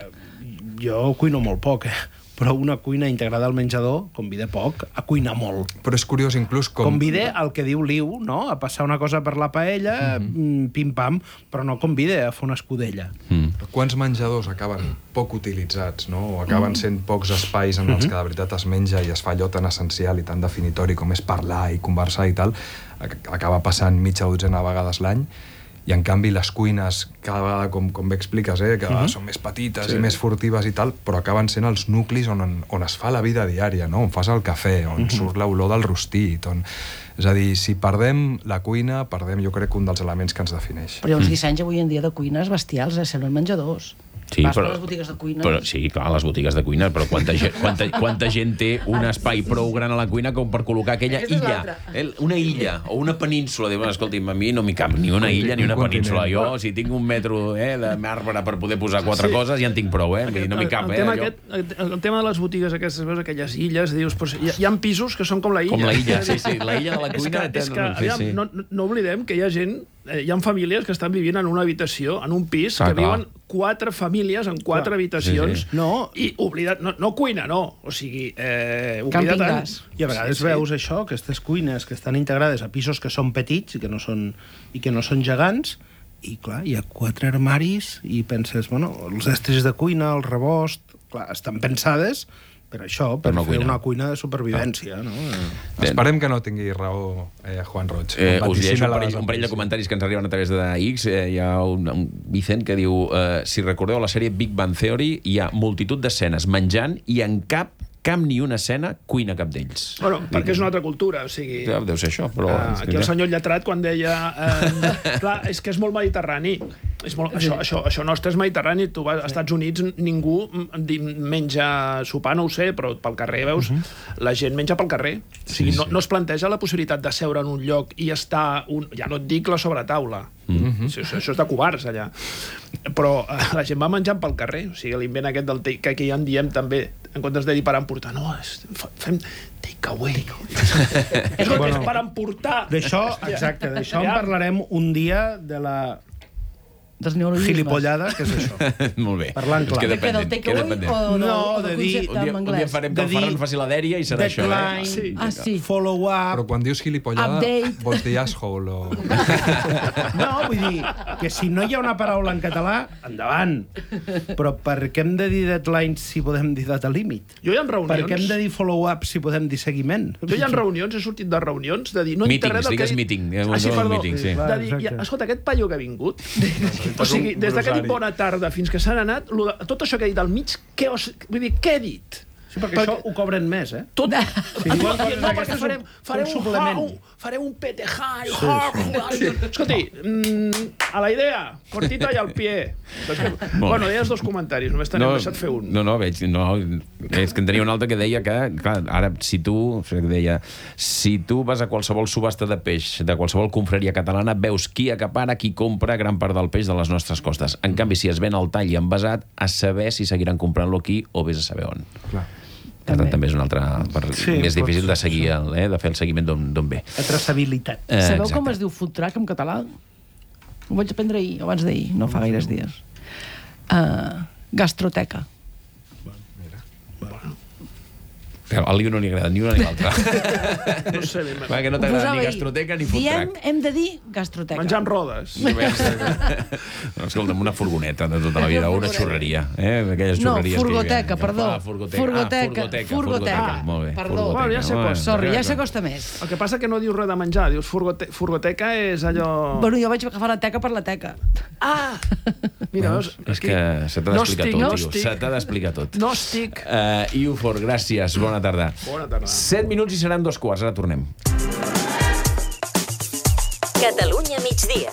jo cuino molt poc, eh? Però una cuina integrada al menjador convida poc a cuinar molt. Però és curiós inclús com... Convida el que diu l'Iu, no?, a passar una cosa per la paella, mm-hmm. pim-pam, però no convida a fer una escudella. Mm. Quants menjadors acaben poc utilitzats, no?, o acaben sent pocs espais en els que de veritat es menja i es fa allò tan essencial i tan definitori com és parlar i conversar i tal, acaba passant mitja dotzena de vegades l'any, i en canvi les cuines, cada vegada, com, com bé expliques, eh, que uh -huh. són més petites sí. i més furtives i tal, però acaben sent els nuclis on, on es fa la vida diària, no?, on fas el cafè, on uh -huh. surt l'olor del rostit, on... És a dir, si perdem la cuina, perdem, jo crec, un dels elements que ens defineix. Però hi ha uns dissenys avui en dia de cuines bestials, eh? Semblen menjadors. Sí, Vas però, a les botigues de cuina... Però, sí, clar, les botigues de cuina, però quanta gent, quanta, quanta gent té un espai prou gran a la cuina com per col·locar aquella illa, eh, una illa o una península. Diu, escolti'm, a mi no m'hi cap ni una illa ni una península. Jo, si tinc un metro eh, de marbre per poder posar quatre sí. coses, ja en tinc prou, eh? Aquest, no m'hi cap, el, eh? Tema Jo... aquest, el, el tema de les botigues aquestes, veus, aquelles illes, dius, pues, hi, hi ha pisos que són com la illa. Com la illa, sí, sí, la illa de la cuina. És que, és que aviam, sí, sí. No, no oblidem que hi ha gent, eh, hi ha famílies que estan vivint en una habitació, en un pis, Ah, que clar. viuen quatre famílies en quatre clar. habitacions, Sí, sí. no, i oblidat, no, no cuina, no, o sigui, eh, oblidat tant. I a vegades sí, sí. veus això, aquestes cuines que estan integrades a pisos que són petits i que no són, i que no són gegants, i clar, hi ha quatre armaris i penses, bueno, els estris de cuina, el rebost, clar, estan pensades per això, per, per no fer cuina. Una cuina de supervivència, ah. no? Eh. Esperem que no tingui raó eh, Juan Roig. Eh, us llegeixo un parell, un parell de comentaris que ens arriben a través de X. Eh, hi ha un, un Vicent que diu eh, si recordeu la sèrie Big Bang Theory, hi ha multitud d'escenes menjant i en cap cap ni una escena cuina cap d'ells. Bueno, perquè és una altra cultura, o sigui... Ja, deu ser això, però... Uh, aquí el senyor Lletrat, quan deia... Uh, clar, és que és molt mediterrani. És molt, això, això, això nostre és mediterrani. Tu vas als Estats Units, ningú menja sopar, no ho sé, però pel carrer, veus? Uh -huh. La gent menja pel carrer. O sigui, sí, no, sí. no es planteja la possibilitat de seure en un lloc i estar... Un, ja no et dic la sobretaula. Uh -huh. això, això és de covards, allà. Però uh, la gent va menjant pel carrer. O sigui, l'invent aquest del take, que aquí ja en diem també, en comptes de dir per emportar, no, és, fem takeaway. Take és bueno, és per emportar. D'això, exacte, d'això en parlarem un dia de la... dels neologismes. Gilipollada, què és això? Molt bé. Parlant clar. Que depèn del takeaway o, no, de dir... Un dia, un dia farem que el Ferran faci la dèria i serà això, eh? Sí. Ah, sí. Follow up... Però quan dius gilipollada, Update. vols dir asshole o... No, vull dir que si no hi ha una paraula en català, endavant. Però per què hem de dir deadlines si podem dir data límit? Jo hi ha reunions... Per què hem de dir follow-up si podem dir seguiment? Jo hi ha reunions, he sortit de reunions, de dir... No Meetings, digues meeting. Ah, sí, perdó. Meeting, sí. De dir, ja, escolta, aquest paio que ha vingut... O sigui, des que ha dit bona tarda fins que s'han anat, tot això que ha dit al mig, què, vull dir, què he dit? Sí, perquè, perquè això ho cobren més, eh? Tot... Sí, no, perquè farem, farem un, un, un, farem un pete high, sí, sí. Escolti, mm, a la idea, cortita i al pie. Bueno, deies dos comentaris, només t'hem no, deixat fer un. No, no, veig, no, és que en tenia un altre que deia que, clar, ara, si tu, deia, si tu vas a qualsevol subhasta de peix, de qualsevol confraria catalana, veus qui acapara, qui compra gran part del peix de les nostres costes. En canvi, si es ven al tall i envasat, a saber si seguiran comprant-lo aquí o vés a saber on. Clar. Per tant, també és un altre... Per, sí, més difícil de seguir, el, eh, de fer el seguiment d'on ve. La traçabilitat. Eh, Sabeu exacte. Com es diu food truck en català? Ho vaig aprendre ahir, abans d'ahir, no fa gaires dies. Uh, gastroteca. Bueno, Al Liu no li agrada ni una ni l'altra. No sé, Va, que no t'agrada ni gastroteca ni food Diem, truck. hem de dir gastroteca. Menjar amb rodes. No, escolta'm, una furgoneta de tota la vida, una xurreria. Eh? Aquelles No, xurreries furgoteca, que... perdó. Ah, furgoteca. Furgoteca, Ah, furgoteca. furgoteca. Molt bé. Perdó. Furgoteca. Bueno, ja sé Bueno, cosa. Sorry, ja s'acosta més. El que passa que no dius res de menjar, dius furgote furgoteca és allò... Bueno, jo vaig agafar la teca per la teca. Ah! Mira, Veus? És que se t'ha No d'explicar estic, tot, no tio. estic. Se t'ha d'explicar tot. No estic. Uh, Iufor, gràcies. Bona tarda. Bona tarda. Set minuts i seran dos quarts. Ara tornem. Catalunya migdia.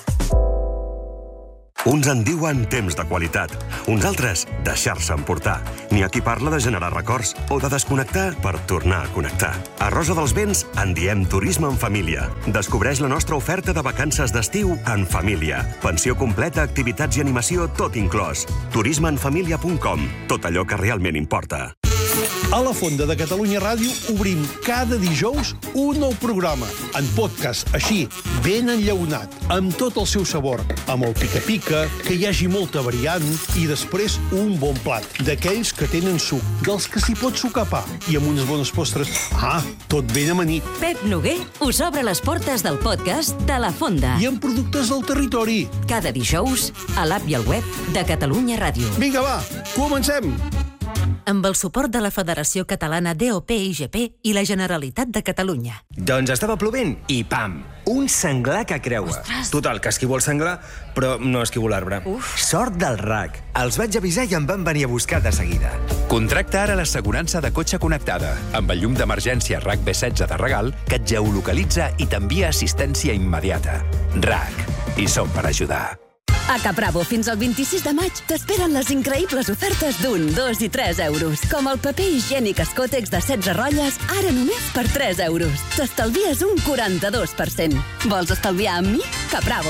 Uns en diuen temps de qualitat, uns altres deixar-se emportar. N'hi ha qui parla de generar records o de desconnectar per tornar a connectar. A Rosa dels Vents en diem turisme en família. Descobreix la nostra oferta de vacances d'estiu en família. Pensió completa, activitats i animació, tot inclòs. turisme en família punt com. Tot allò que realment importa. A la Fonda de Catalunya Ràdio obrim cada dijous un nou programa, en podcast, així, ben enllaunat, amb tot el seu sabor, amb el pica-pica, que hi hagi molta variant, i després un bon plat, d'aquells que tenen suc, dels que s'hi pot sucar pa, i amb unes bones postres. Ah, tot ben amanit. Pep Noguer us obre les portes del podcast de La Fonda. I amb productes del territori. Cada dijous, a l'app i al web de Catalunya Ràdio. Vinga, va, comencem! Amb el suport de la Federació Catalana D O P I G P i la Generalitat de Catalunya. Doncs estava plovent i pam! Un senglar que creua. Ostres. Total, que esquivo el senglar, però no esquivo l'arbre. Sort del R A C. Els vaig avisar i em van venir a buscar de seguida. Contracta ara l'assegurança de cotxe connectada, amb el llum d'emergència R A C B setze de regal, que et geolocalitza i t'envia assistència immediata. R A C. Hi som per ajudar. A Capravo, fins al vint-i-sis de maig, t'esperen les increïbles ofertes d'un, dos i tres euros. Com el paper higiènic Escotex de setze rotlles, ara només per tres euros. T'estalvies un quaranta-dos per cent. Vols estalviar amb mi? Capravo.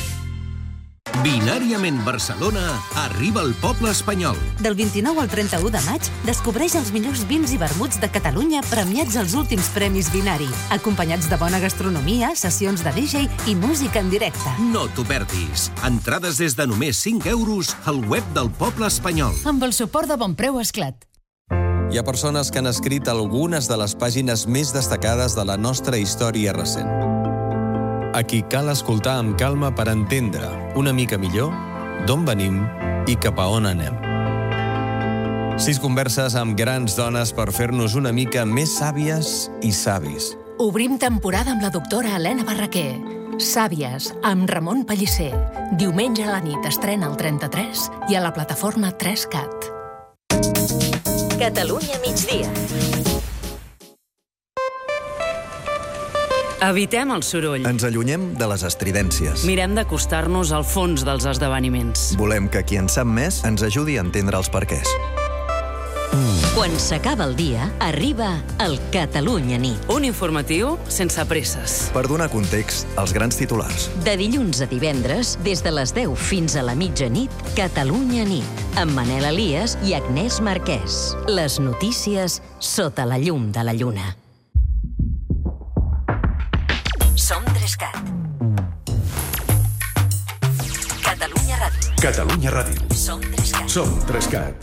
Binàriament Barcelona arriba al poble espanyol. Del vint-i-nou al trenta-u de maig, descobreix els millors vins i vermuts de Catalunya premiats als últims premis Binari, acompanyats de bona gastronomia, sessions de D J i música en directe. No t'ho perdis. Entrades des de només cinc euros al web del poble espanyol. Amb el suport de Bonpreu Esclat. Hi ha persones que han escrit algunes de les pàgines més destacades de la nostra història recent. A qui cal escoltar amb calma per entendre una mica millor d'on venim i cap a on anem. Sis converses amb grans dones per fer-nos una mica més sàvies i savis. Obrim temporada amb la doctora Helena Barraquer. Sàvies, amb Ramon Pellicer. Diumenge a la nit estrena al trenta-tres i a la plataforma tres cat. Catalunya migdia. Evitem el soroll. Ens allunyem de les estridències. Mirem d'acostar-nos al fons dels esdeveniments. Volem que qui en sap més ens ajudi a entendre els perquès. Quan s'acaba el dia, arriba el Catalunya nit. Un informatiu sense presses. Per donar context als grans titulars. De dilluns a divendres, des de les deu fins a la mitjanit, Catalunya nit, amb Manel Elias i Agnès Marquès. Les notícies sota la llum de la lluna. Som tres cat. Catalunya Ràdio. Catalunya Ràdio. Som tres cat. Som tres cat.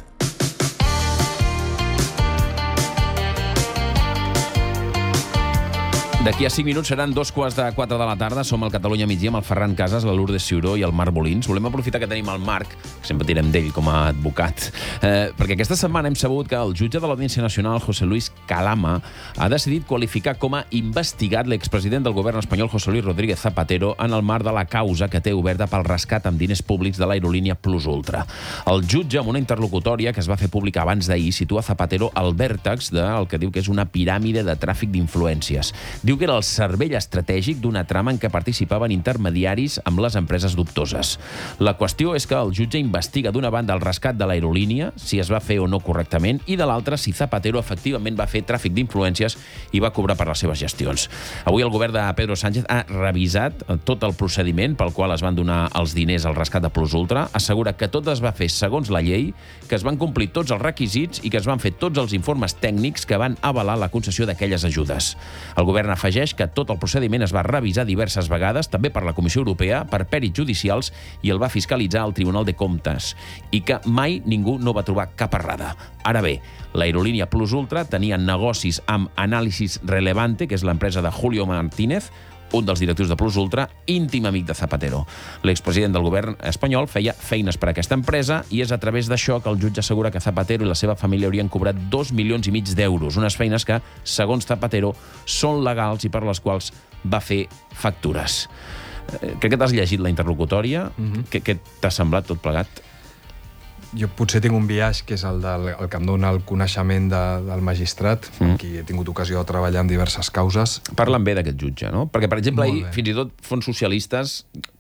D'aquí a cinc minuts seran dos quarts de quatre de la tarda. Som al Catalunya migdia amb el Ferran Casas, la Lourdes Ciuró i el Marc Molins. Volem aprofitar que tenim el Marc, que sempre tirem d'ell com a advocat, eh, perquè aquesta setmana hem sabut que el jutge de l'Audiència Nacional, José Luis Calama, ha decidit qualificar com a investigat l'expresident del govern espanyol, José Luis Rodríguez Zapatero, en el marc de la causa que té oberta pel rescat amb diners públics de l'aerolínia Plus Ultra. El jutge, amb una interlocutòria que es va fer pública abans d'ahir, situa Zapatero al vèrtex del que diu que és una piràmide de tràfic d'influències. Diu que era el cervell estratègic d'una trama en què participaven intermediaris amb les empreses dubtoses. La qüestió és que el jutge investiga d'una banda el rescat de l'aerolínia, si es va fer o no correctament, i de l'altra si Zapatero efectivament va fer tràfic d'influències i va cobrar per les seves gestions. Avui el govern de Pedro Sánchez ha revisat tot el procediment pel qual es van donar els diners al rescat de Plus Ultra, assegura que tot es va fer segons la llei, que es van complir tots els requisits i que es van fer tots els informes tècnics que van avalar la concessió d'aquelles ajudes. El govern ha Afegeix que tot el procediment es va revisar diverses vegades, també per la Comissió Europea, per pèrits judicials, i el va fiscalitzar el Tribunal de Comptes, i que mai ningú no va trobar cap errada. Ara bé, l'aerolínia Plus Ultra tenia negocis amb Análisis Relevante, que és l'empresa de Julio Martínez, un dels directius de Plus Ultra, íntim amic de Zapatero. L'expresident del govern espanyol feia feines per a aquesta empresa i és a través d'això que el jutge assegura que Zapatero i la seva família haurien cobrat dos milions i mig d'euros, unes feines que, segons Zapatero, són legals i per les quals va fer factures. Crec que t'has llegit la interlocutòria. Mm-hmm. Què, què t'ha semblat tot plegat? Jo potser tinc un biaix, que és el, del, el que em dona el coneixement de, del magistrat, mm. amb qui he tingut ocasió de treballar en diverses causes. Parlen bé d'aquest jutge, no? Perquè, per exemple, ahir, fins i tot fons socialistes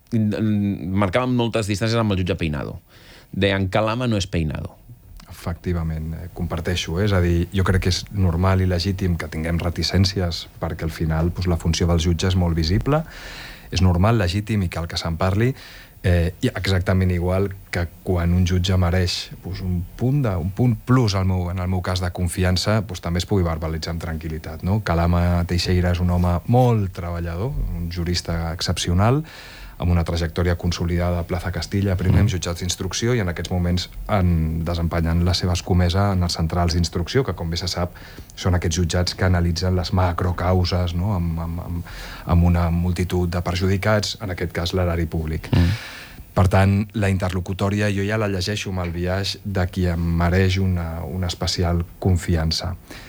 marcaven moltes distàncies amb el jutge Peinado. Deien que l'ama no és Peinado. Efectivament, eh, comparteixo. Eh? És a dir, jo crec que és normal i legítim que tinguem reticències, perquè al final doncs, la funció del jutge és molt visible. És normal, legítim i cal que se'n parli. Eh, exactament igual que quan un jutge mereix pues, un, punt de, un punt plus al meu, en el meu cas de confiança, pues, també es pugui verbalitzar amb tranquil·litat. No? Calama Teixeira és un home molt treballador, un jurista excepcional, amb una trajectòria consolidada a Plaza Castilla, primer amb jutjats d'instrucció i en aquests moments en desempenyant la seva escomesa en els centrals d'instrucció, que com bé se sap són aquests jutjats que analitzen les macrocauses, no? amb, amb, amb, amb una multitud de perjudicats, en aquest cas l'erari públic. Mm. Per tant, la interlocutòria jo ja la llegeixo amb el biaix de qui em mereix una, una especial confiança.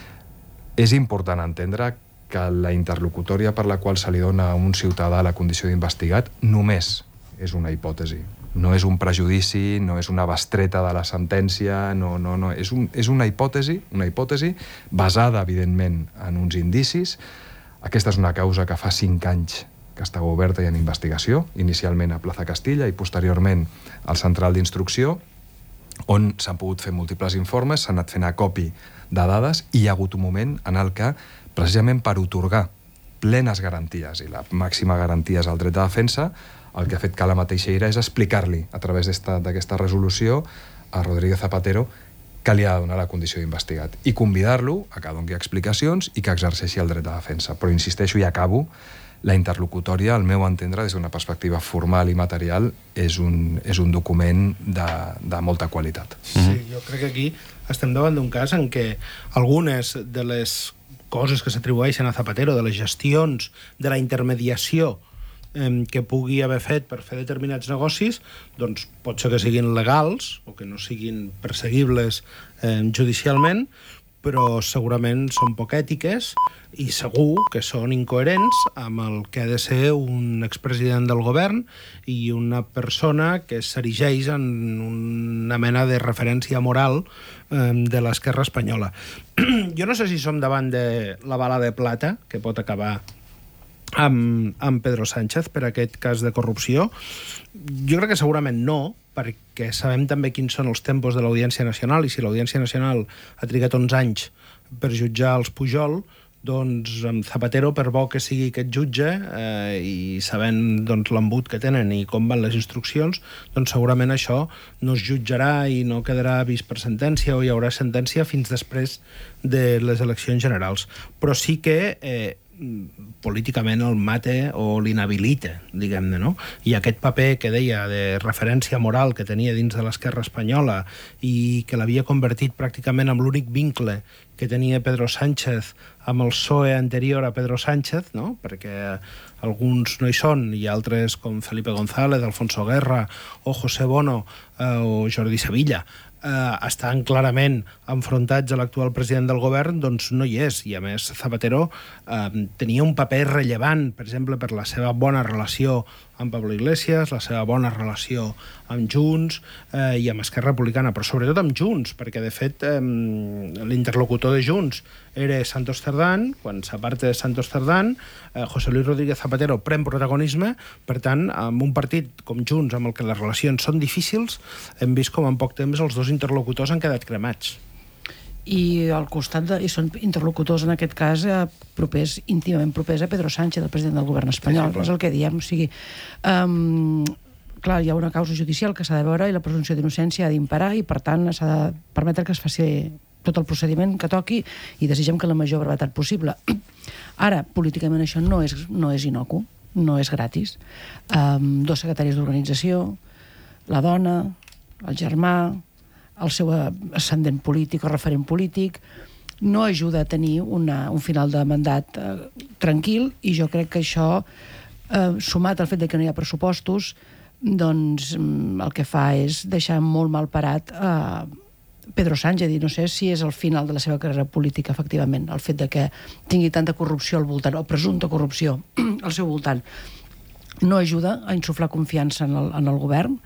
És important entendre que la interlocutòria per la qual se li dona a un ciutadà la condició d'investigat només és una hipòtesi. No és un prejudici, no és una bestreta de la sentència, no, no, no. És, un, és una hipòtesi, una hipòtesi basada, evidentment, en uns indicis. Aquesta és una causa que fa cinc anys que estava oberta i en investigació, inicialment a Plaza Castilla i posteriorment al Central d'Instrucció, on s'han pogut fer múltiples informes, s'han anat fent acopi de dades i hi ha hagut un moment en el que, precisament per otorgar plenes garanties, i la màxima garantia és el dret de defensa, el que ha fet Calama Teixeira és explicar-li, a través d'aquesta resolució, a Rodríguez Zapatero, que li ha de donar la condició d'investigat, i convidar-lo a que doni explicacions i que exerceixi el dret de defensa. Però insisteixo i acabo, la interlocutòria, al meu entendre, des d'una perspectiva formal i material, és un, és un document de, de molta qualitat. Sí, jo crec que aquí estem davant d'un cas en què algunes de les coses que s'atribueixen a Zapatero, de les gestions, de la intermediació eh, que pugui haver fet per fer determinats negocis, doncs pot ser que siguin legals o que no siguin perseguibles eh, judicialment, però segurament són poc ètiques i segur que són incoherents amb el que ha de ser un expresident del govern i una persona que s'erigeix en una mena de referència moral eh, de l'esquerra espanyola. Jo no sé si som davant de la bala de plata que pot acabar amb, amb Pedro Sánchez per aquest cas de corrupció. Jo crec que segurament no, perquè sabem també quins són els tempos de l'Audiència Nacional, i si l'Audiència Nacional ha trigat onze anys per jutjar els Pujol, doncs amb Zapatero, per bo que sigui aquest jutge, eh, i sabent doncs, l'embut que tenen i com van les instruccions, doncs segurament això no es jutjarà i no quedarà vist per sentència, o hi haurà sentència fins després de les eleccions generals. Però sí que eh, políticament el mate o l'inhabilita, diguem-ne, no? I aquest paper que deia de referència moral que tenia dins de l'esquerra espanyola i que l'havia convertit pràcticament en l'únic vincle que tenia Pedro Sánchez amb el P S O E anterior a Pedro Sánchez, no? Perquè alguns no hi són i altres com Felipe González, Alfonso Guerra o José Bono eh, o Jordi Sevilla eh, estan clarament enfrontats a l'actual president del govern, doncs no hi és. I a més Zapatero eh, tenia un paper rellevant, per exemple, per la seva bona relació amb Pablo Iglesias, la seva bona relació amb Junts eh, i amb Esquerra Republicana, però sobretot amb Junts, perquè de fet eh, l'interlocutor de Junts era Santos Cerdán. Quan s'aparta de Santos Cerdán, eh, José Luis Rodríguez Zapatero pren protagonisme. Per tant, amb un partit com Junts, amb el que les relacions són difícils, hem vist com en poc temps els dos interlocutors han quedat cremats. I al costat de, i són interlocutors en aquest cas eh, propers, íntimament propers a Pedro Sánchez, el president del govern espanyol. Sí, és el que diem. O sigui, um, clar, hi ha una causa judicial que s'ha de veure i la presumpció d'innocència ha d'imperar i per tant s'ha de permetre que es faci tot el procediment que toqui i desitgem que la major brevetat possible. Ara, políticament això no és, no és inocu, no és gratis. Um, dos secretaris d'organització, la dona, el germà, el seu ascendent polític o referent polític, no ajuda a tenir una, un final de mandat eh, tranquil, i jo crec que això, eh, sumat al fet de que no hi ha pressupostos, doncs el que fa és deixar molt mal parat a Pedro Sánchez, i no sé si és el final de la seva carrera política, efectivament, el fet de que tingui tanta corrupció al voltant, o presumpta corrupció al seu voltant, no ajuda a insuflar confiança en el, en el govern.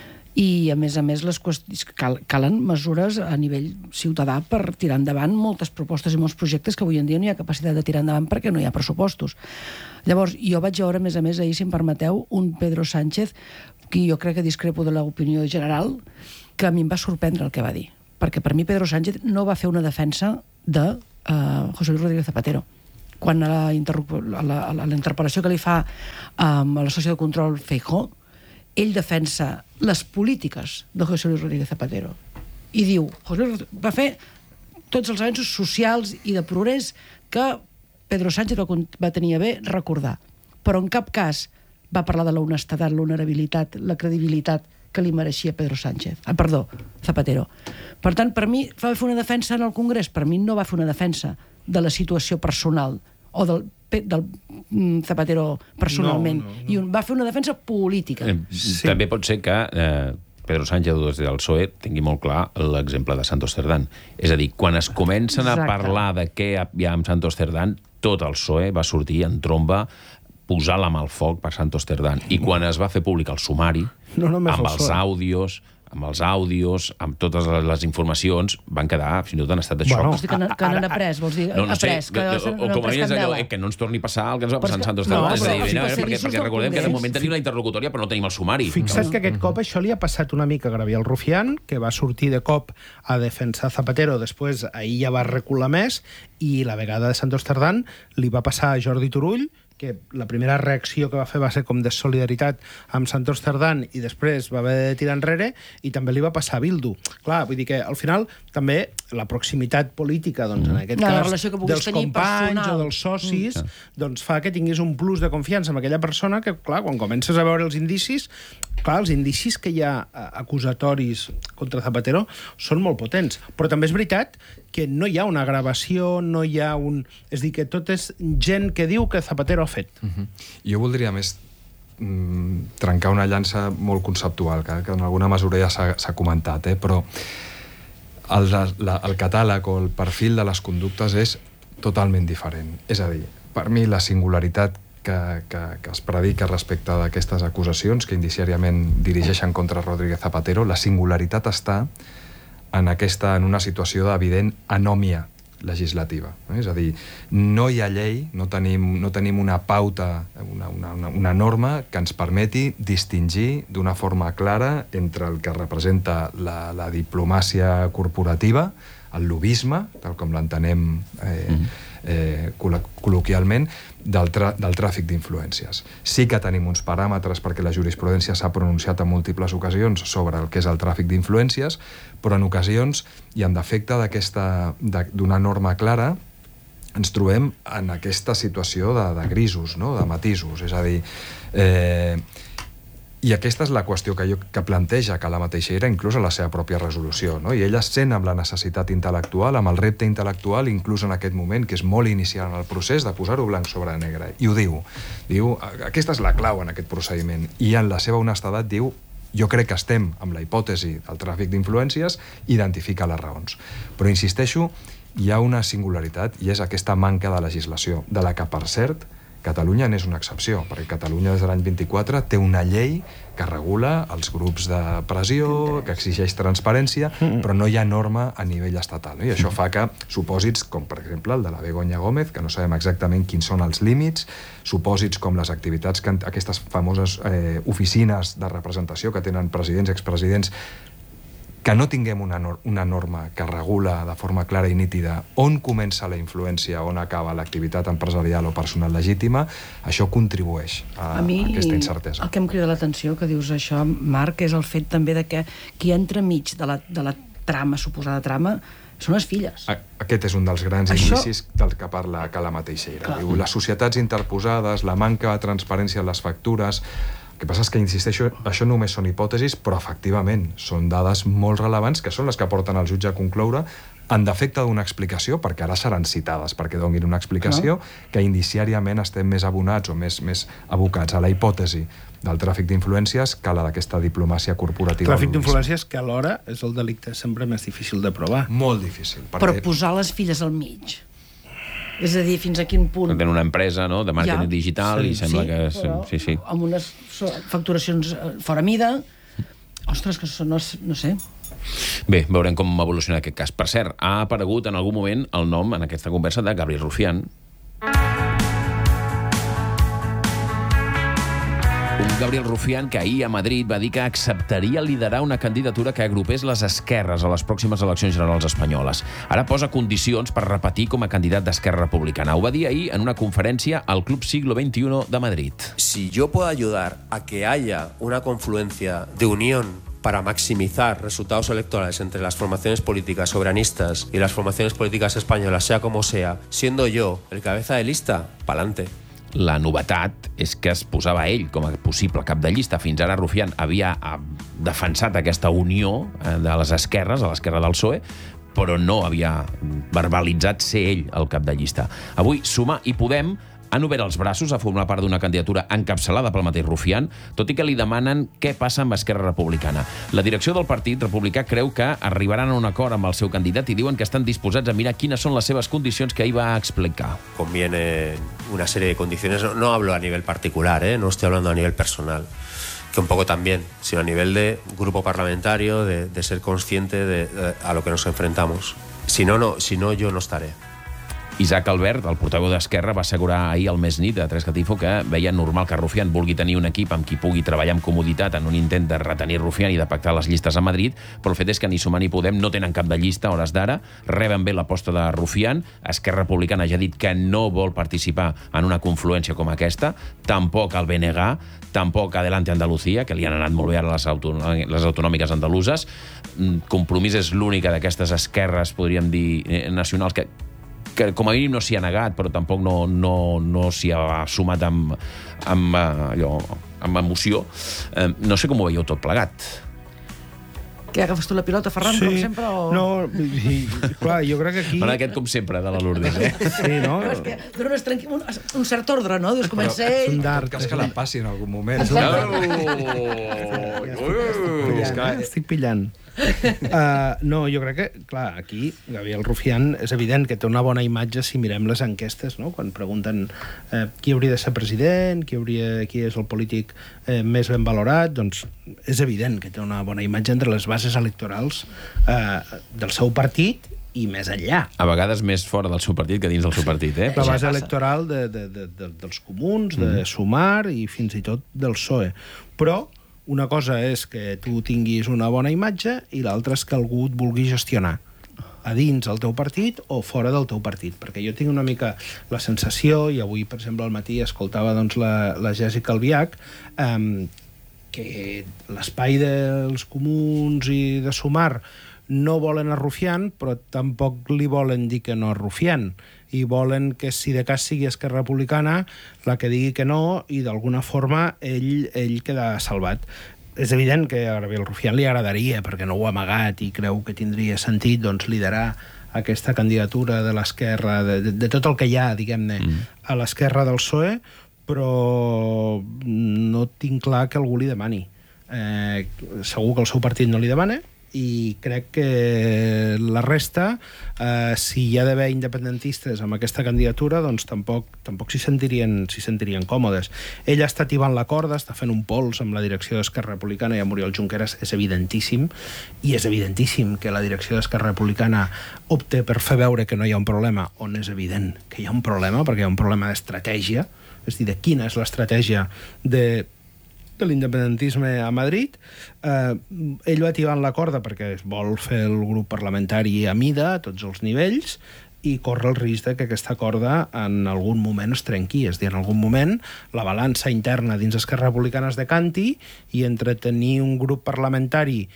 I, a més a més, les qüestions, cal, calen mesures a nivell ciutadà per tirar endavant moltes propostes i molts projectes que avui en dia no hi ha capacitat de tirar endavant perquè no hi ha pressupostos. Llavors, jo vaig veure, a més a més, ahir, si em permeteu, un Pedro Sánchez, que jo crec que discrepo de l'opinió general, que a mi em va sorprendre el que va dir. Perquè per mi Pedro Sánchez no va fer una defensa de uh, José Luis Rodríguez Zapatero. Quan a la, a la, a la interpel·lació que li fa um, a la sessió de control Feijóo, ell defensa les polítiques de José Luis Rodríguez Zapatero i diu, José Luis va fer tots els avenços socials i de progrés que Pedro Sánchez va, va tenir a bé recordar, però en cap cas va parlar de la honestedat, l'honorabilitat, la credibilitat que li mereixia Pedro Sánchez, ah, perdó, Zapatero. Per tant, per mi va fer una defensa en el Congrés, per mi no va fer una defensa de la situació personal o del del Zapatero personalment, no, no, no. I un, va fer una defensa política. Eh, sí. També pot ser que eh, Pedro Sánchez des del P S O E tingui molt clar l'exemple de Santos Cerdán. És a dir, quan es comencen a Exacte. parlar de què hi ha amb Santos Cerdán, tot el P S O E va sortir en tromba, posar la mà al foc per Santos Cerdán. I quan es va fer públic el sumari, no, amb els àudios, amb els àudios, amb totes les informacions, van quedar fins i tot en estat de xoc. Bueno, vols dir que, que n'han après? Vols dir, no, no sé, après, que, o, o com a mínim que, que no ens torni a passar el que ens va passar en Santos Cerdán. No, no, no, perquè, perquè recordem que de moment tenim la interlocutòria però no tenim el sumari. Fixa't que aquest cop això li ha passat una mica a Gabriel Rufián, que va sortir de cop a defensar Zapatero, després ahir ja va recular més, i la vegada de Santos Cerdán li va passar a Jordi Turull, que la primera reacció que va fer va ser com de solidaritat amb Santos Cerdán i després va haver de tirar enrere, i també li va passar a Bildu. Clar, vull dir que al final també la proximitat política, doncs, en aquest no, cas, dels companys personal. o dels socis, mm. doncs fa que tinguis un plus de confiança amb aquella persona que, clar, quan comences a veure els indicis, clar, els indicis que hi ha acusatoris contra Zapatero són molt potents. Però també és veritat que no hi ha una gravació, no hi ha un... És a dir, que tot és gent que diu que Zapatero ha fet. Uh-huh. Jo voldria més mm, trencar una llança molt conceptual, que, que en alguna mesura ja s'ha comentat, eh? Però el, la, el catàleg o el perfil de les conductes és totalment diferent. És a dir, per mi la singularitat que, que, que es predica respecte d'aquestes acusacions que indiciàriament dirigeixen contra Rodríguez Zapatero, la singularitat està en, aquesta, en una situació d'evident anòmia legislativa. És a dir, no hi ha llei, no tenim, no tenim una pauta, una, una, una norma que ens permeti distingir d'una forma clara entre el que representa la, la diplomàcia corporativa, el lobbisme, tal com l'entenem eh, mm-hmm. eh, col·loquialment, del, tra del tràfic d'influències. Sí que tenim uns paràmetres perquè la jurisprudència s'ha pronunciat en múltiples ocasions sobre el que és el tràfic d'influències, però en ocasions, i en defecte d'una norma clara, ens trobem en aquesta situació de, de grisos, no? De matisos. És a dir, eh, i aquesta és la qüestió que, jo, que planteja que la Teixeira inclús a la seva pròpia resolució, no? I ella sent amb la necessitat intel·lectual, amb el repte intel·lectual, inclús en aquest moment, que és molt inicial en el procés, de posar-ho blanc sobre negre. I ho diu. Diu, aquesta és la clau en aquest procediment. I en la seva honestedat diu, jo crec que estem amb la hipòtesi del tràfic d'influències, identifica les raons. Però insisteixo, hi ha una singularitat i és aquesta manca de legislació, de la que, per cert, Catalunya n'és una excepció, perquè Catalunya des de l'any vint-i-quatre té una llei que regula els grups de pressió, que exigeix transparència, però no hi ha norma a nivell estatal. No? I això fa que supòsits com, per exemple, el de la Begoña Gómez, que no sabem exactament quins són els límits, supòsits com les activitats, que aquestes famoses eh, oficines de representació que tenen presidents, expresidents, que no tinguem una, nor una norma que regula de forma clara i nítida on comença la influència, on acaba l'activitat empresarial o personal legítima, això contribueix a, a, mi, a aquesta incertesa. El que em crida l'atenció que dius això, Marc, és el fet també de que qui entra mig de la, de la trama, suposada trama, Són les filles. Aquest és un dels grans Això... indicis del que parla Cala Teixeira. Clar. Diu, les societats interposades, la manca de transparència en les factures... El que passa és que, insisteixo, això només són hipòtesis, però efectivament són dades molt rellevants que són les que porten el jutge a concloure en defecte d'una explicació, perquè ara seran citades perquè donin una explicació, que indiciàriament estem més abonats o més, més abocats a la hipòtesi del tràfic d'influències que a la d'aquesta diplomàcia corporativa. Tràfic d'influències que alhora és el delicte sempre més difícil de provar. Molt difícil. Perquè... Però posar les filles al mig. És a dir, fins a quin punt... Tenen una empresa, no?, de màrqueting ja. digital sí, i sembla sí, que... Però, sí, sí. Amb unes facturacions fora mida... Ostres, que no, no sé... Bé, veurem com evoluciona aquest cas. Per cert, ha aparegut en algun moment el nom, en aquesta conversa, de Gabriel Rufián. Un Gabriel Rufián que ahir a Madrid va dir que acceptaria liderar una candidatura que agrupés les esquerres a les pròximes eleccions generals espanyoles. Ara posa condicions per repetir com a candidat d'Esquerra Republicana. Ho va dir ahir en una conferència al Club Siglo veintiuno de Madrid. Si yo puedo ayudar a que haya una confluencia de unión para maximizar resultados electorales entre las formaciones políticas soberanistas y las formaciones políticas españolas, sea como sea, siendo yo el cabeza de lista, pa'lante. La novetat és que es posava ell com a possible cap de llista. Fins ara Rufián havia defensat aquesta unió de les esquerres, a l'esquerra del P S O E, però no havia verbalitzat ser ell el cap de llista. Avui Sumar i Podem han obert els braços a formar part d'una candidatura encapçalada pel mateix Rufián, tot i que li demanen què passa amb Esquerra Republicana. La direcció del partit republicà creu que arribaran a un acord amb el seu candidat i diuen que estan disposats a mirar quines són les seves condicions que ahir va explicar. Conviene una serie de condiciones, no, no hablo a nivel particular, ¿eh? No estoy hablando a nivel personal, que un poco también, sino a nivel de grupo parlamentario, de, de ser consciente de, de a lo que nos enfrentamos. Si no, no, si no, yo no estaré. Isaac Albert, el portaveu d'Esquerra, va assegurar ahir al Més Nit de Tres Catifo que veia normal que Rufián vulgui tenir un equip amb qui pugui treballar amb comoditat en un intent de retenir Rufián i de pactar les llistes a Madrid, però el fet és que ni Sumar ni Podem no tenen cap de llista a hores d'ara, reben bé l'aposta de Rufián, Esquerra Republicana ja ha dit que no vol participar en una confluència com aquesta, tampoc el B N G, tampoc Adelante Andalucía, que li han anat molt bé ara les, les autonòmiques andaluses. Compromís és l'única d'aquestes esquerres, podríem dir, nacionals, que que com a mínim no s'hi ha negat, però tampoc no, no, no s'hi ha sumat amb, amb, allò, amb emoció. Eh, no sé com ho veieu tot plegat. Què, agafes tu la pilota, Ferran, sí, com sempre? O... No, i, clar, jo crec que aquí... M'ha aquest com sempre, de la Lourdes, eh? Sí, no? no és que dona un, un cert ordre, no? Dius, comença ell... És un d'art. Cas que la passi en algun moment. Estic pillant. Uh, no, jo crec que, clar, aquí Gabriel Rufián és evident que té una bona imatge si mirem les enquestes, no? Quan pregunten uh, qui hauria de ser president, qui, hauria, qui és el polític uh, més ben valorat, doncs és evident que té una bona imatge entre les bases electorals uh, del seu partit i més enllà. A vegades més fora del seu partit que dins del seu partit, eh? La base electoral de, de, de, de, dels comuns, de Sumar i fins i tot del P S O E. Però una cosa és que tu tinguis una bona imatge i l'altra és que algú et vulgui gestionar a dins del teu partit o fora del teu partit. Perquè jo tinc una mica la sensació, i avui, per exemple, al matí escoltava doncs, la, la Jèssica Albiach, um, que l'espai dels comuns i de Sumar no volen a Rufián, però tampoc li volen dir que no a Rufián. I volen que, si de cas sigui Esquerra Republicana, la que digui que no, i d'alguna forma ell, ell queda salvat. És evident que a Gabriel Rufián li agradaria, perquè no ho ha amagat i creu que tindria sentit doncs, liderar aquesta candidatura de l'esquerra, de, de, de tot el que hi ha, diguem-ne, mm. a l'esquerra del P S O E, però no tinc clar que algú li demani. Eh, segur que el seu partit no li demana, i crec que la resta, eh, si hi ha d'haver independentistes amb aquesta candidatura, doncs tampoc, tampoc s'hi sentirien, s'hi sentirien còmodes. Ell està tibant la corda, està fent un pols amb la direcció d'Esquerra Republicana i amb Oriol Junqueras, és evidentíssim, i és evidentíssim que la direcció d'Esquerra Republicana opte per fer veure que no hi ha un problema, on és evident que hi ha un problema, perquè hi ha un problema d'estratègia, és a dir, de quina és l'estratègia de de l'independentisme a Madrid. Eh, ell va tibant la corda perquè vol fer el grup parlamentari a mida, a tots els nivells, i corre el risc de que aquesta corda en algun moment es trenqui. És a dir, en algun moment la balança interna dins Esquerra Republicana es decanti i entre tenir un grup parlamentari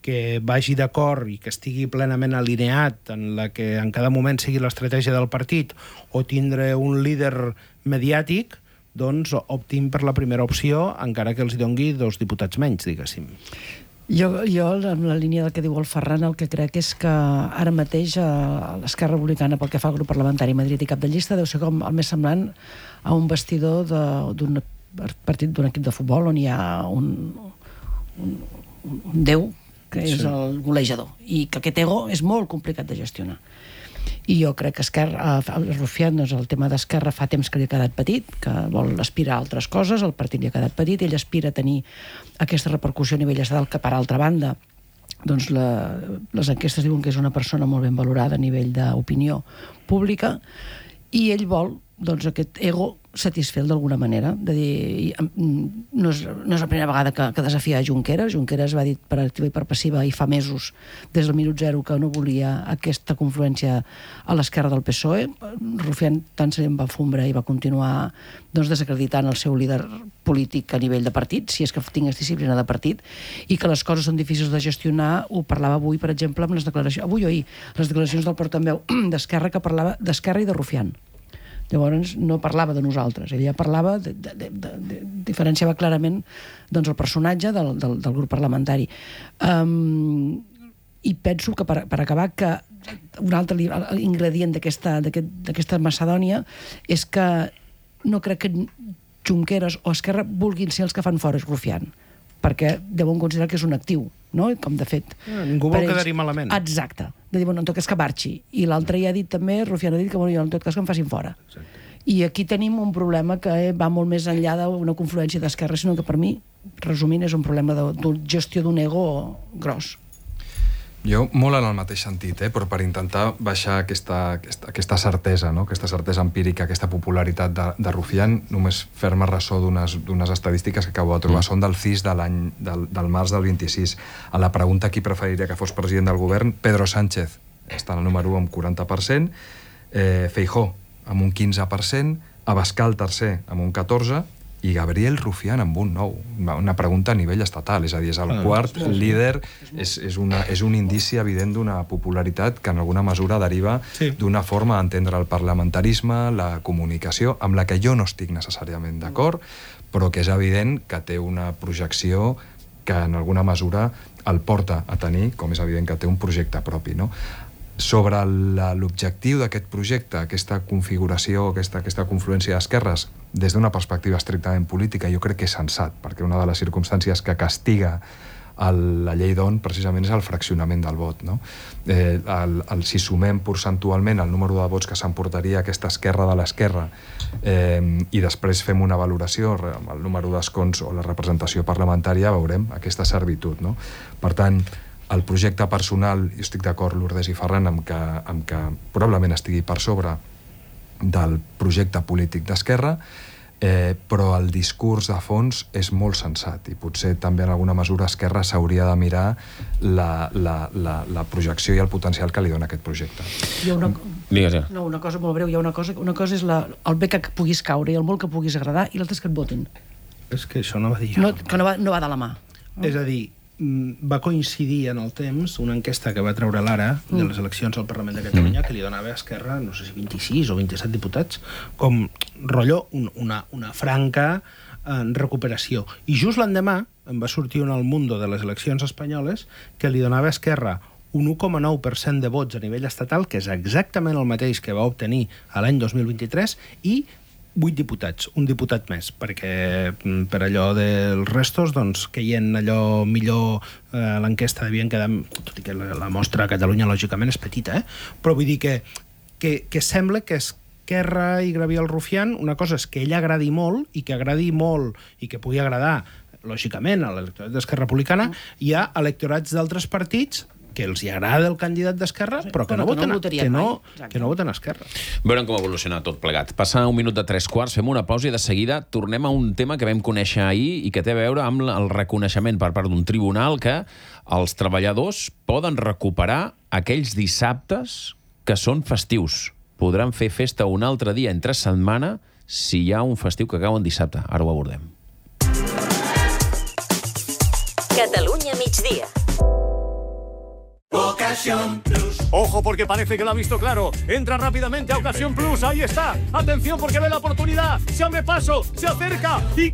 que vagi d'acord i que estigui plenament alineat en la que en cada moment sigui l'estratègia del partit o tindre un líder mediàtic, doncs optin per la primera opció, encara que els dongui dos diputats menys, diguéssim. Jo, jo, en la línia del que diu el Ferran, el que crec és que ara mateix a l'Esquerra Republicana, pel que fa al grup parlamentari Madrid i cap de llista, deu ser com el més semblant a un vestidor d'un partit d'un equip de futbol on hi ha un, un, un déu, que és el golejador, i que aquest ego és molt complicat de gestionar. I jo crec que Esquerra, el Rufián, doncs el tema d'Esquerra fa temps que li ha quedat petit, que vol aspirar a altres coses, el partit li ha quedat petit, ell aspira a tenir aquesta repercussió a nivell estatal, que per altra banda doncs la, les enquestes diuen que és una persona molt ben valorada a nivell d'opinió pública, i ell vol doncs, aquest ego satisfer d'alguna manera, de dir, no és, no és la primera vegada que, que desafia a Junqueras. Junqueras va dir per activa i per passiva i fa mesos, des del minut zero, que no volia aquesta confluència a l'esquerra del P S O E. Rufián tant se li va fumbre i va continuar doncs, desacreditant el seu líder polític a nivell de partit, si és que tingués disciplina de partit, i que les coses són difícils de gestionar. Ho parlava avui, per exemple, amb les declaracions, avui o ahir, les declaracions del portaveu d'Esquerra, que parlava d'Esquerra i de Rufián. Llavors no parlava de nosaltres, ella parlava, de, de, de, de, diferenciava clarament doncs, el personatge del, del, del grup parlamentari. Um, I penso que, per, per acabar, que un altre ingredient d'aquesta macedònia és que no crec que Junqueras o Esquerra vulguin ser els que fan fora Rufián, perquè deuen considerar que és un actiu, no? Com de fet... Ah, ningú vol quedar-hi malament. Exacte. De dir, bueno, en tot cas que marxi. I l'altre ja ha dit també, Rufián ha dit que, bueno, jo en tot cas que em facin fora. Exacte. I aquí tenim un problema que va molt més enllà d'una confluència d'Esquerra, sinó que per mi, resumint, és un problema de, de gestió d'un ego gros. Jo, molt en el mateix sentit, eh? Però per intentar baixar aquesta, aquesta, aquesta certesa, no? Aquesta certesa empírica, aquesta popularitat de, de Rufián, només fer-me ressò d'unes estadístiques que acabo de trobar. Mm. Són del C I S de l'any del, del març del vint-i-sis. A la pregunta qui preferiria que fos president del govern, Pedro Sánchez està en el número u amb quaranta per cent, eh, Feijóo amb un quinze per cent, Abascal tercer amb un catorze per cent, i Gabriel Rufián amb un nou. Una pregunta a nivell estatal, és a dir, és el ah, quart és líder, és, és, una, és un indici evident d'una popularitat que en alguna mesura deriva sí. d'una forma d'entendre el parlamentarisme, la comunicació, amb la que jo no estic necessàriament d'acord, però que és evident que té una projecció que en alguna mesura el porta a tenir, com és evident que té un projecte propi, no? Sobre l'objectiu d'aquest projecte, aquesta configuració, aquesta, aquesta confluència d'esquerres, des d'una perspectiva estrictament política, jo crec que és sensat, perquè una de les circumstàncies que castiga el, la llei d'On precisament és el fraccionament del vot, no? Eh, el, el, si sumem percentualment el número de vots que s'emportaria aquesta esquerra de l'esquerra eh, i després fem una valoració amb el número d'escons o la representació parlamentària, veurem aquesta servitud, no? Per tant, el projecte personal, jo estic d'acord, Lourdes i Ferran, amb que, amb que probablement estigui per sobre del projecte polític d'Esquerra, eh, però el discurs de fons és molt sensat i potser també en alguna mesura Esquerra s'hauria de mirar la, la, la, la projecció i el potencial que li dona aquest projecte. Hi ha una... Digues, ja. No, una cosa molt breu. Hi ha una cosa, una cosa és la, el bé que puguis caure i el molt que puguis agradar, i l'altre és que et votin. És que això no va dir jo. No, que no va, no va de la mà. No? És a dir, va coincidir en el temps una enquesta que va treure l'Ara mm. de les eleccions al Parlament de Catalunya, mm. que li donava a Esquerra, no sé si vint-i-sis o vint-i-set diputats, com rotllo un, una, una franca eh, recuperació. I just l'endemà em va sortir un al Mundo de les eleccions espanyoles que li donava a Esquerra un u coma nou per cent de vots a nivell estatal, que és exactament el mateix que va obtenir a l'any dos mil vint-i-tres, i vuit diputats, un diputat més, perquè per allò dels restos, doncs, caient allò millor eh, l'enquesta devien quedar, tot i que la, la mostra a Catalunya lògicament és petita, eh? Però vull dir que, que, que sembla que Esquerra i Gabriel Rufián, una cosa és que ell agradi molt, i que agradi molt, i que pugui agradar, lògicament, a l'electorat d'Esquerra Republicana, hi ha electorats d'altres partits que els hi agrada el candidat d'Esquerra, però que no, que, no voten, que, no, que no voten Esquerra. Veurem com evoluciona tot plegat. Passa un minut de tres quarts, fem una pausa i de seguida tornem a un tema que vam conèixer ahir i que té a veure amb el reconeixement per part d'un tribunal que els treballadors poden recuperar aquells dissabtes que són festius. Podran fer festa un altre dia entre setmana si hi ha un festiu que cau en dissabte. Ara ho abordem. Catalunya migdia. Ocasión Plus. Ojo, porque parece que lo ha visto claro. Entra rápidamente a Ocasión Plus. Ahí está. Atención, porque ve la oportunidad. Se abre paso, se acerca y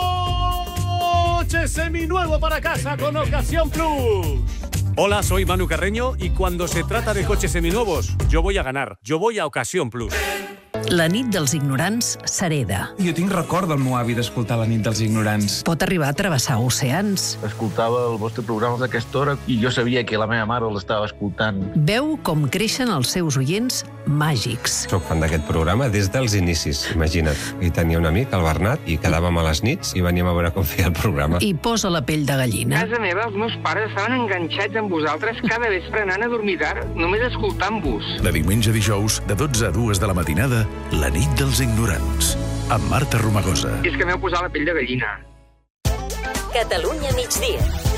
coche seminuevo para casa con Ocasión Plus. Hola, soy Manu Carreño y cuando se trata de coches seminuevos, yo voy a ganar. Yo voy a Ocasión Plus. La nit dels ignorants s'hereda. Jo tinc record del meu avi d'escoltar La nit dels ignorants. Pot arribar a travessar oceans. Escoltava el vostre programa d'aquesta hora i jo sabia que la meva mare l'estava escoltant. Veu com creixen els seus oients màgics. Soc fan d'aquest programa des dels inicis, imagina't. I tenia un amic, el Bernat, i quedàvem a les nits i veníem a veure com feia el programa. I posa la pell de gallina. A casa meva, els meus pares estaven enganxats amb vosaltres cada vespre anant a dormir tard, només escoltant-vos. De diumenge a dijous, de dotze a dues de la matinada, La nit dels ignorants, amb Marta Romagosa. És que m'heu posat la pell de gallina. Catalunya migdia.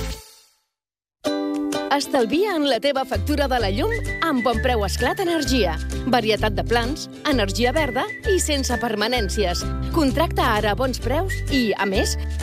Estalvia en la teva factura de la llum amb Bon Preu Esclat Energia. Varietat de plans, energia verda i sense permanències. Contracta ara a bons preus i, a més,